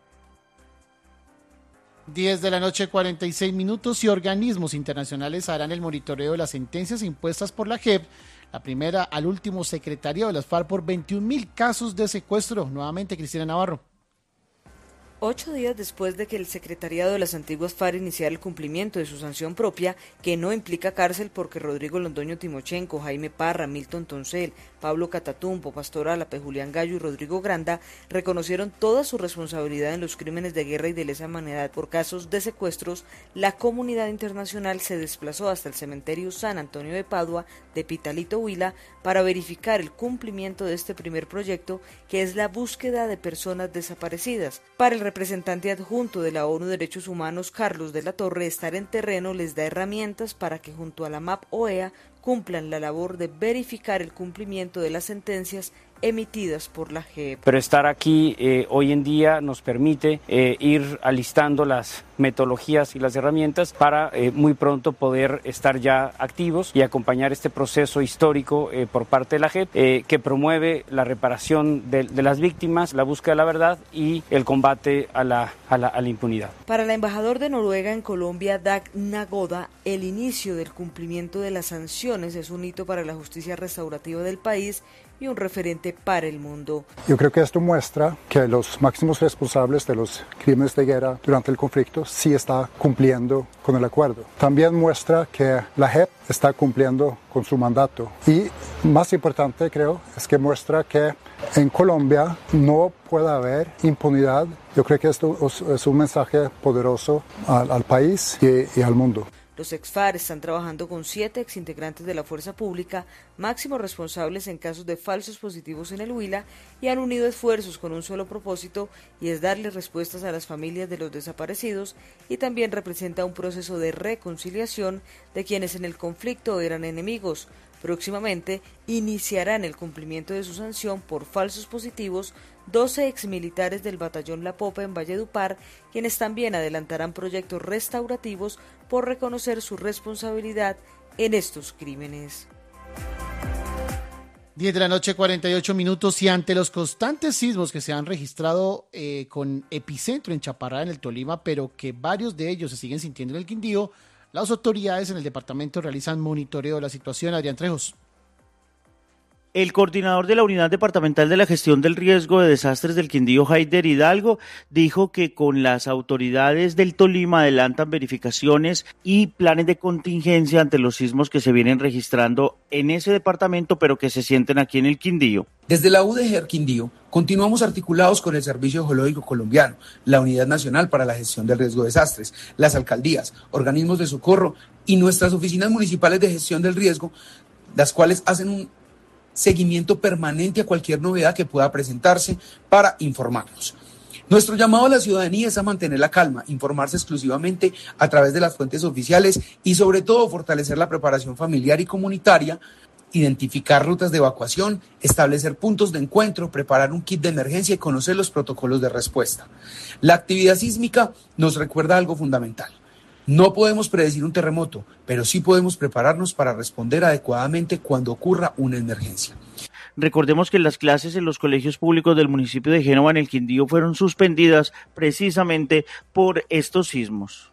diez de la noche, cuarenta y seis minutos, y organismos internacionales harán el monitoreo de las sentencias impuestas por la J E P, la primera al último secretariado de las FARC por veintiún mil casos de secuestro. Nuevamente, Cristina Navarro. Ocho días después de que el secretariado de las antiguas FARC iniciara el cumplimiento de su sanción propia, que no implica cárcel porque Rodrigo Londoño Timochenko, Jaime Parra, Milton Toncel, Pablo Catatumbo, Pastor Álape, Julián Gallo y Rodrigo Granda reconocieron toda su responsabilidad en los crímenes de guerra y de lesa humanidad por casos de secuestros, la comunidad internacional se desplazó hasta el cementerio San Antonio de Padua de Pitalito Huila para verificar el cumplimiento de este primer proyecto, que es la búsqueda de personas desaparecidas. Para el representante adjunto de la ONU Derechos Humanos, Carlos de la Torre, estar en terreno les da herramientas para que junto a la M A P O E A cumplan la labor de verificar el cumplimiento de las sentencias emitidas por la J E P. Pero estar aquí eh, hoy en día nos permite eh, ir alistando las metodologías y las herramientas para eh, muy pronto poder estar ya activos y acompañar este proceso histórico eh, por parte de la J E P eh, que promueve la reparación de, de las víctimas, la búsqueda de la verdad y el combate a la, a la, a la impunidad. Para el embajador de Noruega en Colombia, Dag Nagoda, el inicio del cumplimiento de las sanciones es un hito para la justicia restaurativa del país y un referente para el mundo. Yo creo que esto muestra que los máximos responsables de los crímenes de guerra durante el conflicto sí está cumpliendo con el acuerdo. También muestra que la J E P está cumpliendo con su mandato. Y más importante, creo, es que muestra que en Colombia no puede haber impunidad. Yo creo que esto es un mensaje poderoso al, al país y, y al mundo. Los ex-FARC están trabajando con siete exintegrantes de la fuerza pública, máximos responsables en casos de falsos positivos en el Huila, y han unido esfuerzos con un solo propósito, y es darle respuestas a las familias de los desaparecidos, y también representa un proceso de reconciliación de quienes en el conflicto eran enemigos. Próximamente iniciarán el cumplimiento de su sanción por falsos positivos doce exmilitares del batallón La Popa en Valledupar, quienes también adelantarán proyectos restaurativos por reconocer su responsabilidad en estos crímenes. diez de la noche, cuarenta y ocho minutos, y ante los constantes sismos que se han registrado eh, con epicentro en Chaparral, en el Tolima, pero que varios de ellos se siguen sintiendo en el Quindío, las autoridades en el departamento realizan monitoreo de la situación. Adrián Trejos. El coordinador de la Unidad Departamental de la Gestión del Riesgo de Desastres del Quindío, Haider Hidalgo, dijo que con las autoridades del Tolima adelantan verificaciones y planes de contingencia ante los sismos que se vienen registrando en ese departamento, pero que se sienten aquí en el Quindío. Desde la U D G Quindío continuamos articulados con el Servicio Geológico Colombiano, la Unidad Nacional para la Gestión del Riesgo de Desastres, las alcaldías, organismos de socorro y nuestras oficinas municipales de gestión del riesgo, las cuales hacen un seguimiento permanente a cualquier novedad que pueda presentarse para informarnos. Nuestro llamado a la ciudadanía es a mantener la calma, informarse exclusivamente a través de las fuentes oficiales y sobre todo fortalecer la preparación familiar y comunitaria, identificar rutas de evacuación, establecer puntos de encuentro, preparar un kit de emergencia y conocer los protocolos de respuesta. La actividad sísmica nos recuerda algo fundamental. No podemos predecir un terremoto, pero sí podemos prepararnos para responder adecuadamente cuando ocurra una emergencia. Recordemos que las clases en los colegios públicos del municipio de Génova en el Quindío fueron suspendidas precisamente por estos sismos.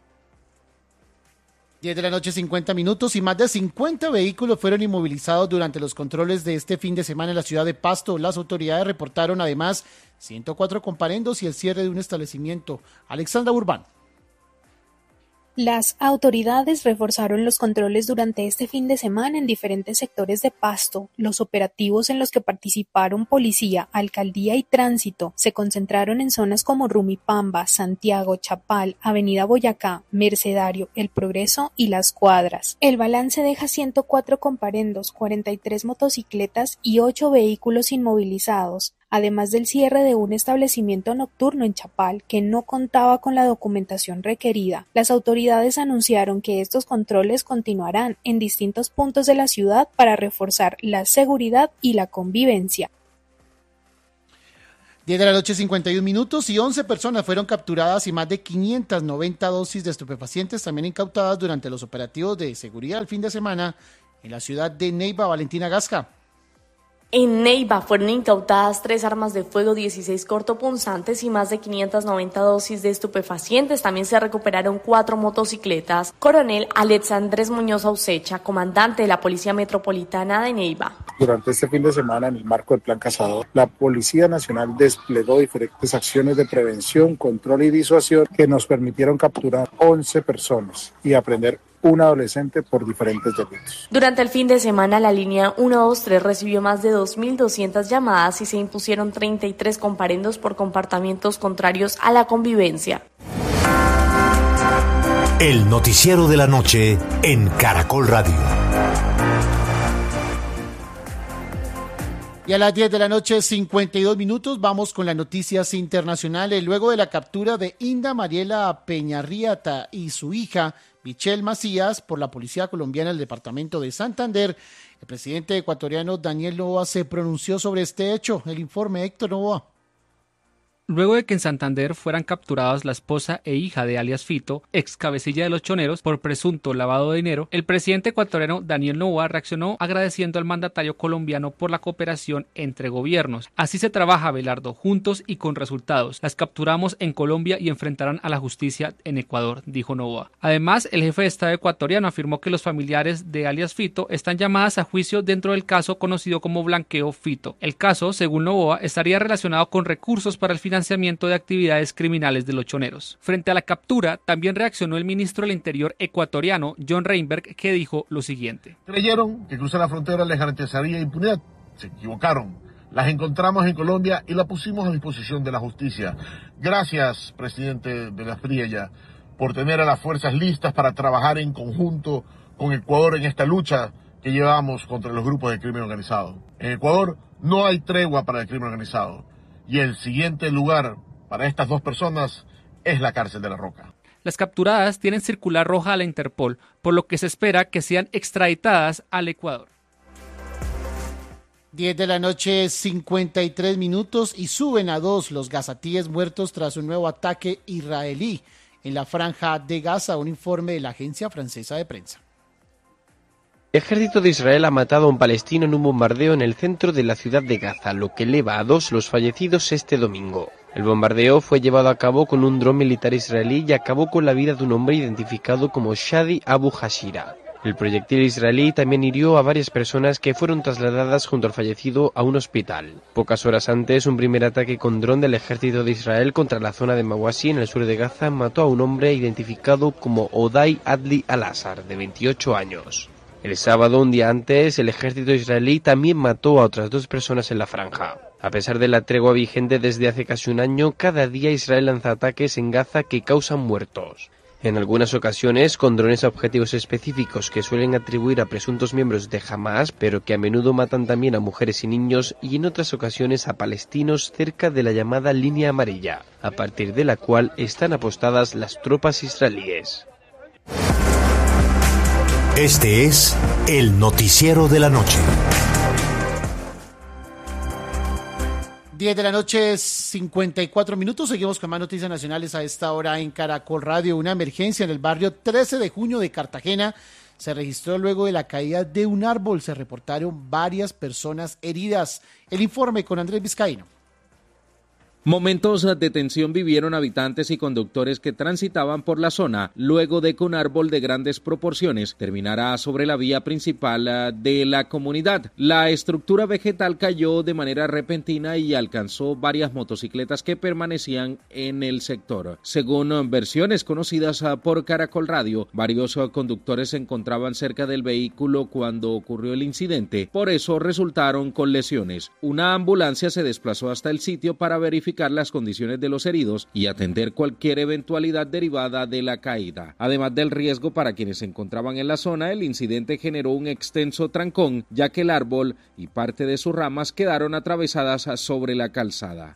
diez de la noche, cincuenta minutos, y más de cincuenta vehículos fueron inmovilizados durante los controles de este fin de semana en la ciudad de Pasto. Las autoridades reportaron además ciento cuatro comparendos y el cierre de un establecimiento. Alexandra Urbán. Las autoridades reforzaron los controles durante este fin de semana en diferentes sectores de Pasto. Los operativos en los que participaron policía, alcaldía y tránsito se concentraron en zonas como Rumipamba, Santiago, Chapal, Avenida Boyacá, Mercedario, El Progreso y Las Cuadras. El balance deja ciento cuatro comparendos, cuarenta y tres motocicletas y ocho vehículos inmovilizados, además del cierre de un establecimiento nocturno en Chapal que no contaba con la documentación requerida. Las autoridades anunciaron que estos controles continuarán en distintos puntos de la ciudad para reforzar la seguridad y la convivencia. diez de la noche, cincuenta y un minutos, y once personas fueron capturadas y más de quinientas noventa dosis de estupefacientes también incautadas durante los operativos de seguridad el fin de semana en la ciudad de Neiva. Valentina Gasca. En Neiva fueron incautadas tres armas de fuego, dieciséis cortopunzantes y más de quinientas noventa dosis de estupefacientes. También se recuperaron cuatro motocicletas. Coronel Alex Andrés Muñoz Ausecha, comandante de la Policía Metropolitana de Neiva. Durante este fin de semana, en el marco del Plan Cazador, la Policía Nacional desplegó diferentes acciones de prevención, control y disuasión que nos permitieron capturar once personas y aprender un adolescente por diferentes delitos. Durante el fin de semana, la línea ciento veintitrés recibió más de dos mil doscientas llamadas y se impusieron treinta y tres comparendos por comportamientos contrarios a la convivencia. El noticiero de la noche en Caracol Radio. Y a las diez de la noche, cincuenta y dos minutos, vamos con las noticias internacionales. Luego de la captura de Inda Mariela Peñarriata y su hija, Michelle Macías, por la policía colombiana del departamento de Santander, el presidente ecuatoriano Daniel Noboa se pronunció sobre este hecho. El informe, Héctor Noboa. Luego de que en Santander fueran capturadas la esposa e hija de alias Fito, ex cabecilla de los choneros, por presunto lavado de dinero, el presidente ecuatoriano Daniel Noboa reaccionó agradeciendo al mandatario colombiano por la cooperación entre gobiernos. Así se trabaja, Belardo, juntos y con resultados. Las capturamos en Colombia y enfrentarán a la justicia en Ecuador, dijo Noboa. Además, el jefe de Estado ecuatoriano afirmó que los familiares de alias Fito están llamadas a juicio dentro del caso conocido como Blanqueo Fito. El caso, según Noboa, estaría relacionado con recursos para el financiamiento de actividades criminales de los choneros. Frente a la captura, también reaccionó el ministro del Interior ecuatoriano, John Reinberg, que dijo lo siguiente. Creyeron que cruzar la frontera les garantizaría impunidad. Se equivocaron. Las encontramos en Colombia y la pusimos a disposición de la justicia. Gracias, presidente de la Espriella, por tener a las fuerzas listas para trabajar en conjunto con Ecuador en esta lucha que llevamos contra los grupos de crimen organizado. En Ecuador no hay tregua para el crimen organizado. Y el siguiente lugar para estas dos personas es la cárcel de La Roca. Las capturadas tienen circular roja a la Interpol, por lo que se espera que sean extraditadas al Ecuador. diez de la noche, cincuenta y tres minutos, y suben a dos los gazatíes muertos tras un nuevo ataque israelí en la franja de Gaza, un informe de la agencia francesa de prensa. El ejército de Israel ha matado a un palestino en un bombardeo en el centro de la ciudad de Gaza, lo que eleva a dos los fallecidos este domingo. El bombardeo fue llevado a cabo con un dron militar israelí y acabó con la vida de un hombre identificado como Shadi Abu Hashira. El proyectil israelí también hirió a varias personas que fueron trasladadas junto al fallecido a un hospital. Pocas horas antes, un primer ataque con dron del ejército de Israel contra la zona de Mawasi en el sur de Gaza mató a un hombre identificado como Odai Adli Al-Azhar, de veintiocho años. El sábado, un día antes, el ejército israelí también mató a otras dos personas en la franja. A pesar de la tregua vigente desde hace casi un año, cada día Israel lanza ataques en Gaza que causan muertos. En algunas ocasiones con drones a objetivos específicos que suelen atribuir a presuntos miembros de Hamas, pero que a menudo matan también a mujeres y niños, y en otras ocasiones a palestinos cerca de la llamada línea amarilla, a partir de la cual están apostadas las tropas israelíes. Este es el noticiero de la noche. diez de la noche, cincuenta y cuatro minutos. Seguimos con más noticias nacionales a esta hora en Caracol Radio. Una emergencia en el barrio trece de junio de Cartagena se registró luego de la caída de un árbol. Se reportaron varias personas heridas. El informe con Andrés Vizcaíno. Momentos de tensión vivieron habitantes y conductores que transitaban por la zona luego de que un árbol de grandes proporciones terminara sobre la vía principal de la comunidad. La estructura vegetal cayó de manera repentina y alcanzó varias motocicletas que permanecían en el sector. Según versiones conocidas por Caracol Radio, varios conductores se encontraban cerca del vehículo cuando ocurrió el incidente, por eso resultaron con lesiones. Una ambulancia se desplazó hasta el sitio para verificar las condiciones de los heridos y atender cualquier eventualidad derivada de la caída. Además del riesgo para quienes se encontraban en la zona, el incidente generó un extenso trancón, ya que el árbol y parte de sus ramas quedaron atravesadas sobre la calzada.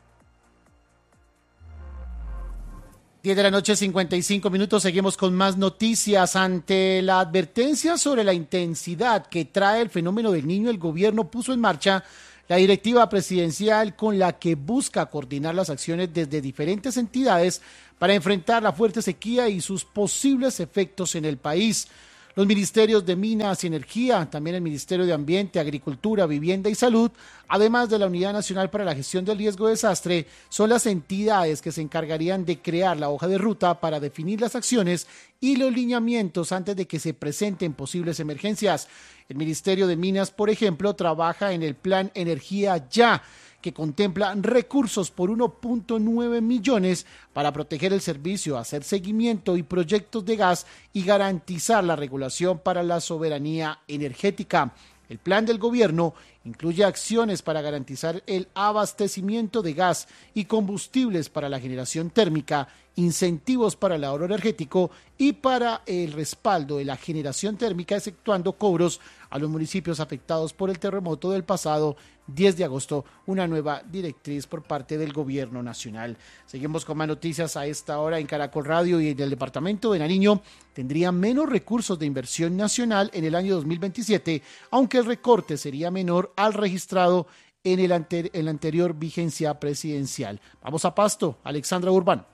diez de la noche, cincuenta y cinco minutos, seguimos con más noticias. Ante la advertencia sobre la intensidad que trae el fenómeno del Niño, el gobierno puso en marcha la directiva presidencial con la que busca coordinar las acciones desde diferentes entidades para enfrentar la fuerte sequía y sus posibles efectos en el país. Los ministerios de Minas y Energía, también el Ministerio de Ambiente, Agricultura, Vivienda y Salud, además de la Unidad Nacional para la Gestión del Riesgo de Desastre, son las entidades que se encargarían de crear la hoja de ruta para definir las acciones y los lineamientos antes de que se presenten posibles emergencias. El Ministerio de Minas, por ejemplo, trabaja en el Plan Energía Ya, que contempla recursos por uno punto nueve millones para proteger el servicio, hacer seguimiento y proyectos de gas y garantizar la regulación para la soberanía energética. El plan del gobierno incluye acciones para garantizar el abastecimiento de gas y combustibles para la generación térmica, incentivos para el ahorro energético y para el respaldo de la generación térmica, exceptuando cobros a los municipios afectados por el terremoto del pasado diez de agosto, una nueva directriz por parte del gobierno nacional. Seguimos con más noticias a esta hora en Caracol Radio. Y del departamento de Nariño tendría menos recursos de inversión nacional en el año dos mil veintisiete, aunque el recorte sería menor al registrado en, el ante, en la anterior vigencia presidencial. Vamos a Pasto, Alexandra Urbán.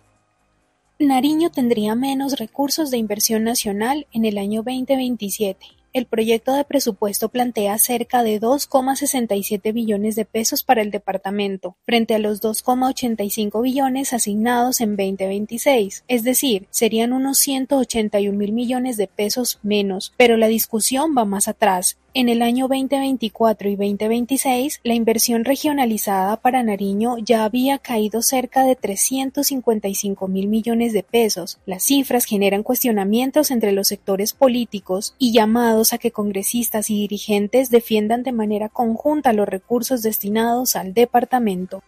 Nariño tendría menos recursos de inversión nacional en el año veinte veintisiete. El proyecto de presupuesto plantea cerca de dos coma sesenta y siete billones de pesos para el departamento, frente a los dos coma ochenta y cinco billones asignados en veinte veintiséis, es decir, serían unos ciento ochenta y un mil millones de pesos menos, pero la discusión va más atrás. En el año veinte veinticuatro y veinte veintiséis, la inversión regionalizada para Nariño ya había caído cerca de trescientos cincuenta y cinco mil millones de pesos. Las cifras generan cuestionamientos entre los sectores políticos y llamados a que congresistas y dirigentes defiendan de manera conjunta los recursos destinados al departamento.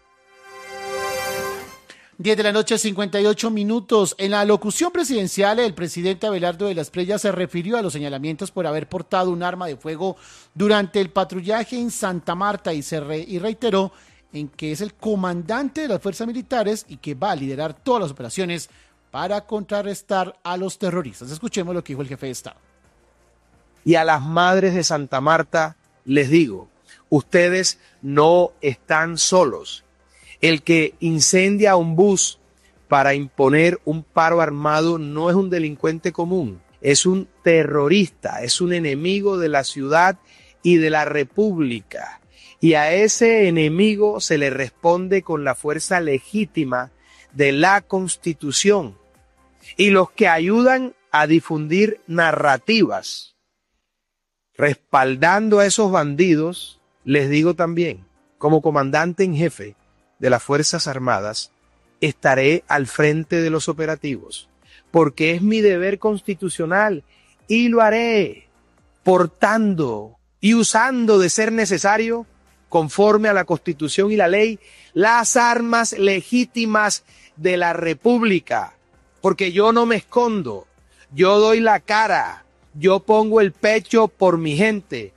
diez de la noche, cincuenta y ocho minutos. En la locución presidencial, el presidente Abelardo de la Espriella se refirió a los señalamientos por haber portado un arma de fuego durante el patrullaje en Santa Marta y, se re, y reiteró en que es el comandante de las fuerzas militares y que va a liderar todas las operaciones para contrarrestar a los terroristas. Escuchemos lo que dijo el jefe de Estado. Y a las madres de Santa Marta les digo, ustedes no están solos. El que incendia un bus para imponer un paro armado no es un delincuente común, es un terrorista, es un enemigo de la ciudad y de la república. Y a ese enemigo se le responde con la fuerza legítima de la Constitución. Y los que ayudan a difundir narrativas respaldando a esos bandidos, les digo también, como comandante en jefe de las Fuerzas Armadas, estaré al frente de los operativos, porque es mi deber constitucional y lo haré portando y usando de ser necesario, conforme a la Constitución y la ley, las armas legítimas de la República, porque yo no me escondo, yo doy la cara, yo pongo el pecho por mi gente.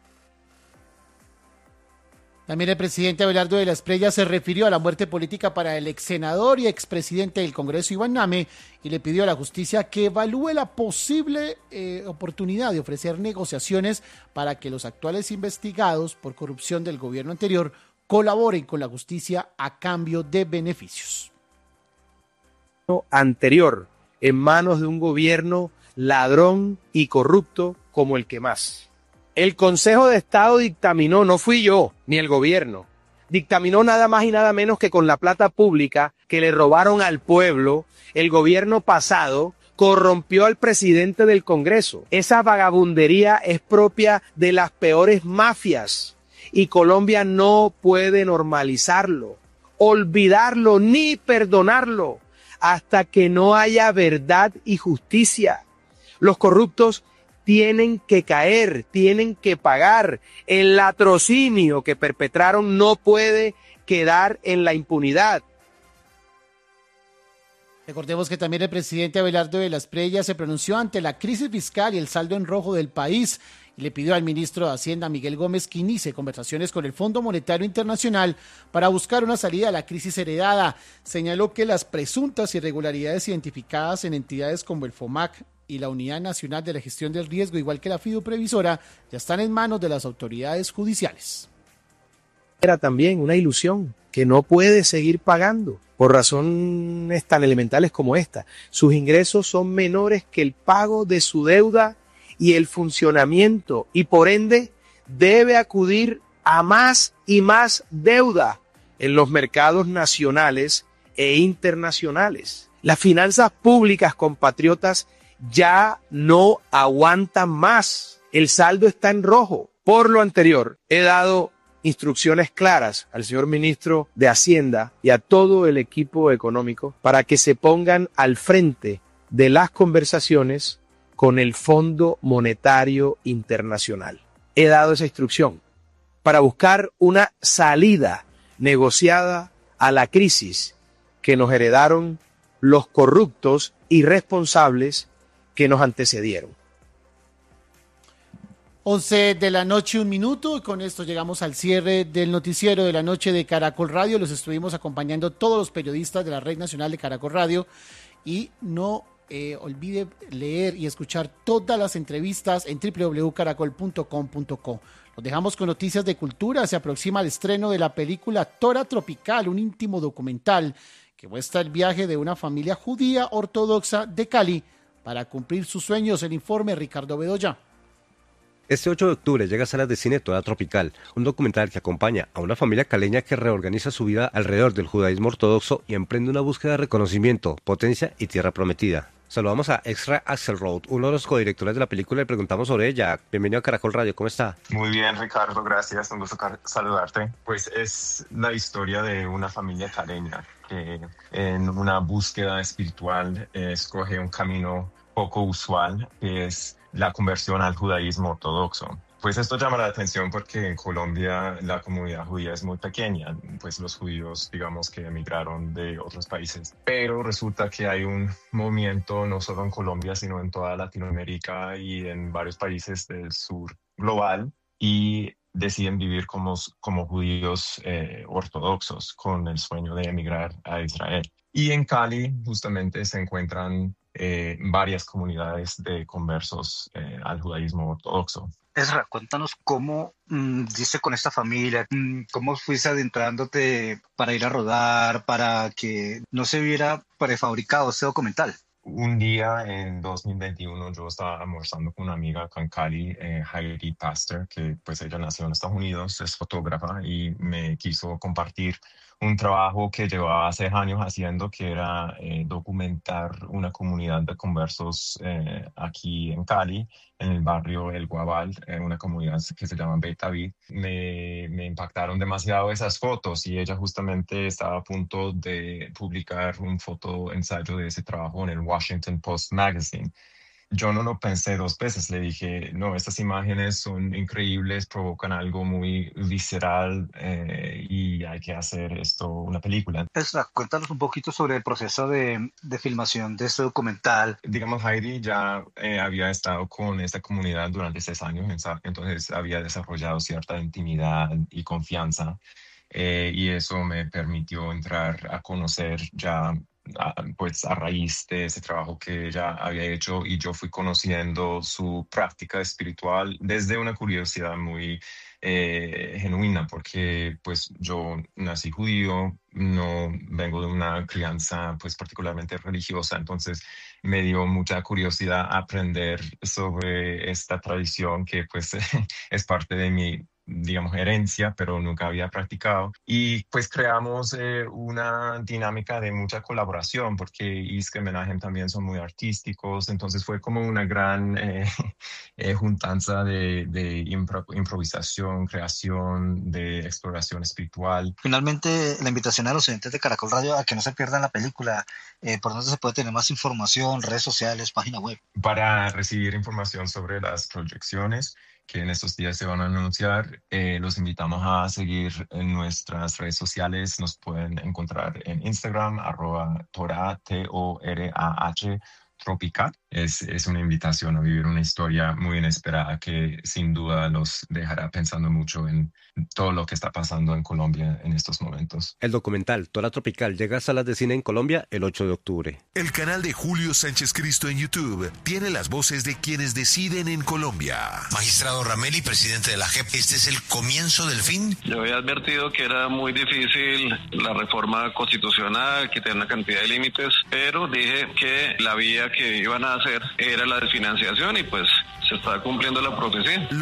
También el presidente Abelardo de la Espriella se refirió a la muerte política para el ex senador y expresidente del Congreso, Iván Name, y le pidió a la justicia que evalúe la posible eh, oportunidad de ofrecer negociaciones para que los actuales investigados por corrupción del gobierno anterior colaboren con la justicia a cambio de beneficios. Anterior, en manos de un gobierno ladrón y corrupto como el que más. El Consejo de Estado dictaminó, no fui yo, ni el gobierno, dictaminó nada más y nada menos que con la plata pública que le robaron al pueblo, el gobierno pasado corrompió al presidente del Congreso. Esa vagabundería es propia de las peores mafias y Colombia no puede normalizarlo, olvidarlo ni perdonarlo hasta que no haya verdad y justicia. Los corruptos tienen que caer, tienen que pagar. El latrocinio que perpetraron no puede quedar en la impunidad. Recordemos que también el presidente Abelardo de las Preyas se pronunció ante la crisis fiscal y el saldo en rojo del país y le pidió al ministro de Hacienda, Miguel Gómez, que inicie conversaciones con el Fondo Monetario Internacional para buscar una salida a la crisis heredada. Señaló que las presuntas irregularidades identificadas en entidades como el FOMAC y la Unidad Nacional de la Gestión del Riesgo, igual que la Fiduprevisora, ya están en manos de las autoridades judiciales. Era también una ilusión que no puede seguir pagando por razones tan elementales como esta. Sus ingresos son menores que el pago de su deuda y el funcionamiento y por ende debe acudir a más y más deuda en los mercados nacionales e internacionales. Las finanzas públicas, compatriotas, ya no aguantan más. El saldo está en rojo. Por lo anterior, he dado instrucciones claras al señor ministro de Hacienda y a todo el equipo económico para que se pongan al frente de las conversaciones con el Fondo Monetario Internacional. He dado esa instrucción para buscar una salida negociada a la crisis que nos heredaron los corruptos irresponsables que nos antecedieron. once de la noche, un minuto, y con esto llegamos al cierre del noticiero de la noche de Caracol Radio. Los estuvimos acompañando todos los periodistas de la Red Nacional de Caracol Radio y no eh, olvide leer y escuchar todas las entrevistas en doble u doble u doble u punto caracol punto com punto co. Los dejamos con noticias de cultura. Se aproxima el estreno de la película Tora Tropical, un íntimo documental que muestra el viaje de una familia judía ortodoxa de Cali para cumplir sus sueños. El informe, Ricardo Bedoya. Este ocho de octubre llega a salas de cine Tora Tropical, un documental que acompaña a una familia caleña que reorganiza su vida alrededor del judaísmo ortodoxo y emprende una búsqueda de reconocimiento, potencia y tierra prometida. Saludamos a Extra Axelrod, uno de los codirectores de la película, y preguntamos sobre ella. Bienvenido a Caracol Radio, ¿cómo está? Muy bien, Ricardo, gracias, un gusto saludarte. Pues es la historia de una familia caleña que en una búsqueda espiritual eh, escoge un camino poco usual, que es la conversión al judaísmo ortodoxo. Pues esto llama la atención porque en Colombia la comunidad judía es muy pequeña, pues los judíos, digamos, que emigraron de otros países. Pero resulta que hay un movimiento no solo en Colombia, sino en toda Latinoamérica y en varios países del sur global, y deciden vivir como, como judíos eh, ortodoxos con el sueño de emigrar a Israel. Y en Cali justamente se encuentran eh, varias comunidades de conversos eh, al judaísmo ortodoxo. Ezra, cuéntanos cómo mmm, diste con esta familia, mmm, cómo fuiste adentrándote para ir a rodar, para que no se viera prefabricado este documental. Un día en dos mil veintiuno yo estaba almorzando con una amiga acá en Cali, eh, Heidi Pastor, que pues ella nació en Estados Unidos, es fotógrafa y me quiso compartir un trabajo que llevaba seis años haciendo, que era eh, documentar una comunidad de conversos eh, aquí en Cali, en el barrio El Guabal, en una comunidad que se llama Beit David. Me, me impactaron demasiado esas fotos y ella justamente estaba a punto de publicar un foto ensayo de ese trabajo en el Washington Post Magazine. Yo no lo pensé dos veces, le dije, no, estas imágenes son increíbles, provocan algo muy visceral eh, y hay que hacer esto una película. Ezra, cuéntanos un poquito sobre el proceso de, de filmación de este documental. Digamos, Heidi ya eh, había estado con esta comunidad durante seis años, entonces había desarrollado cierta intimidad y confianza eh, y eso me permitió entrar a conocer ya A, pues a raíz de ese trabajo que ella había hecho, y yo fui conociendo su práctica espiritual desde una curiosidad muy eh, genuina, porque pues yo nací judío, no vengo de una crianza pues particularmente religiosa, entonces me dio mucha curiosidad aprender sobre esta tradición que pues es parte de mi digamos, herencia, pero nunca había practicado. Y pues creamos eh, una dinámica de mucha colaboración, porque Isque y Menahem también son muy artísticos, entonces fue como una gran eh, eh, juntanza de, de impro improvisación, creación, de exploración espiritual. Finalmente, la invitación a los oyentes de Caracol Radio a que no se pierdan la película. Eh, ¿Por dónde se puede tener más información? Redes sociales, página web. Para recibir información sobre las proyecciones que en estos días se van a anunciar, eh, los invitamos a seguir en nuestras redes sociales. Nos pueden encontrar en Instagram, arroba Torah, T O R A H, Tropical. Es, es una invitación a vivir una historia muy inesperada que sin duda los dejará pensando mucho en todo lo que está pasando en Colombia en estos momentos. El documental Torah Tropical llega a salas de cine en Colombia el ocho de octubre. El canal de Julio Sánchez Cristo en YouTube tiene las voces de quienes deciden en Colombia. Magistrado Rameli, presidente de la J E P, ¿este es el comienzo del fin? Yo había advertido que era muy difícil la reforma constitucional, que tenía una cantidad de límites, pero dije que la vía que iban a hacer era la desfinanciación y pues se está cumpliendo la profecía.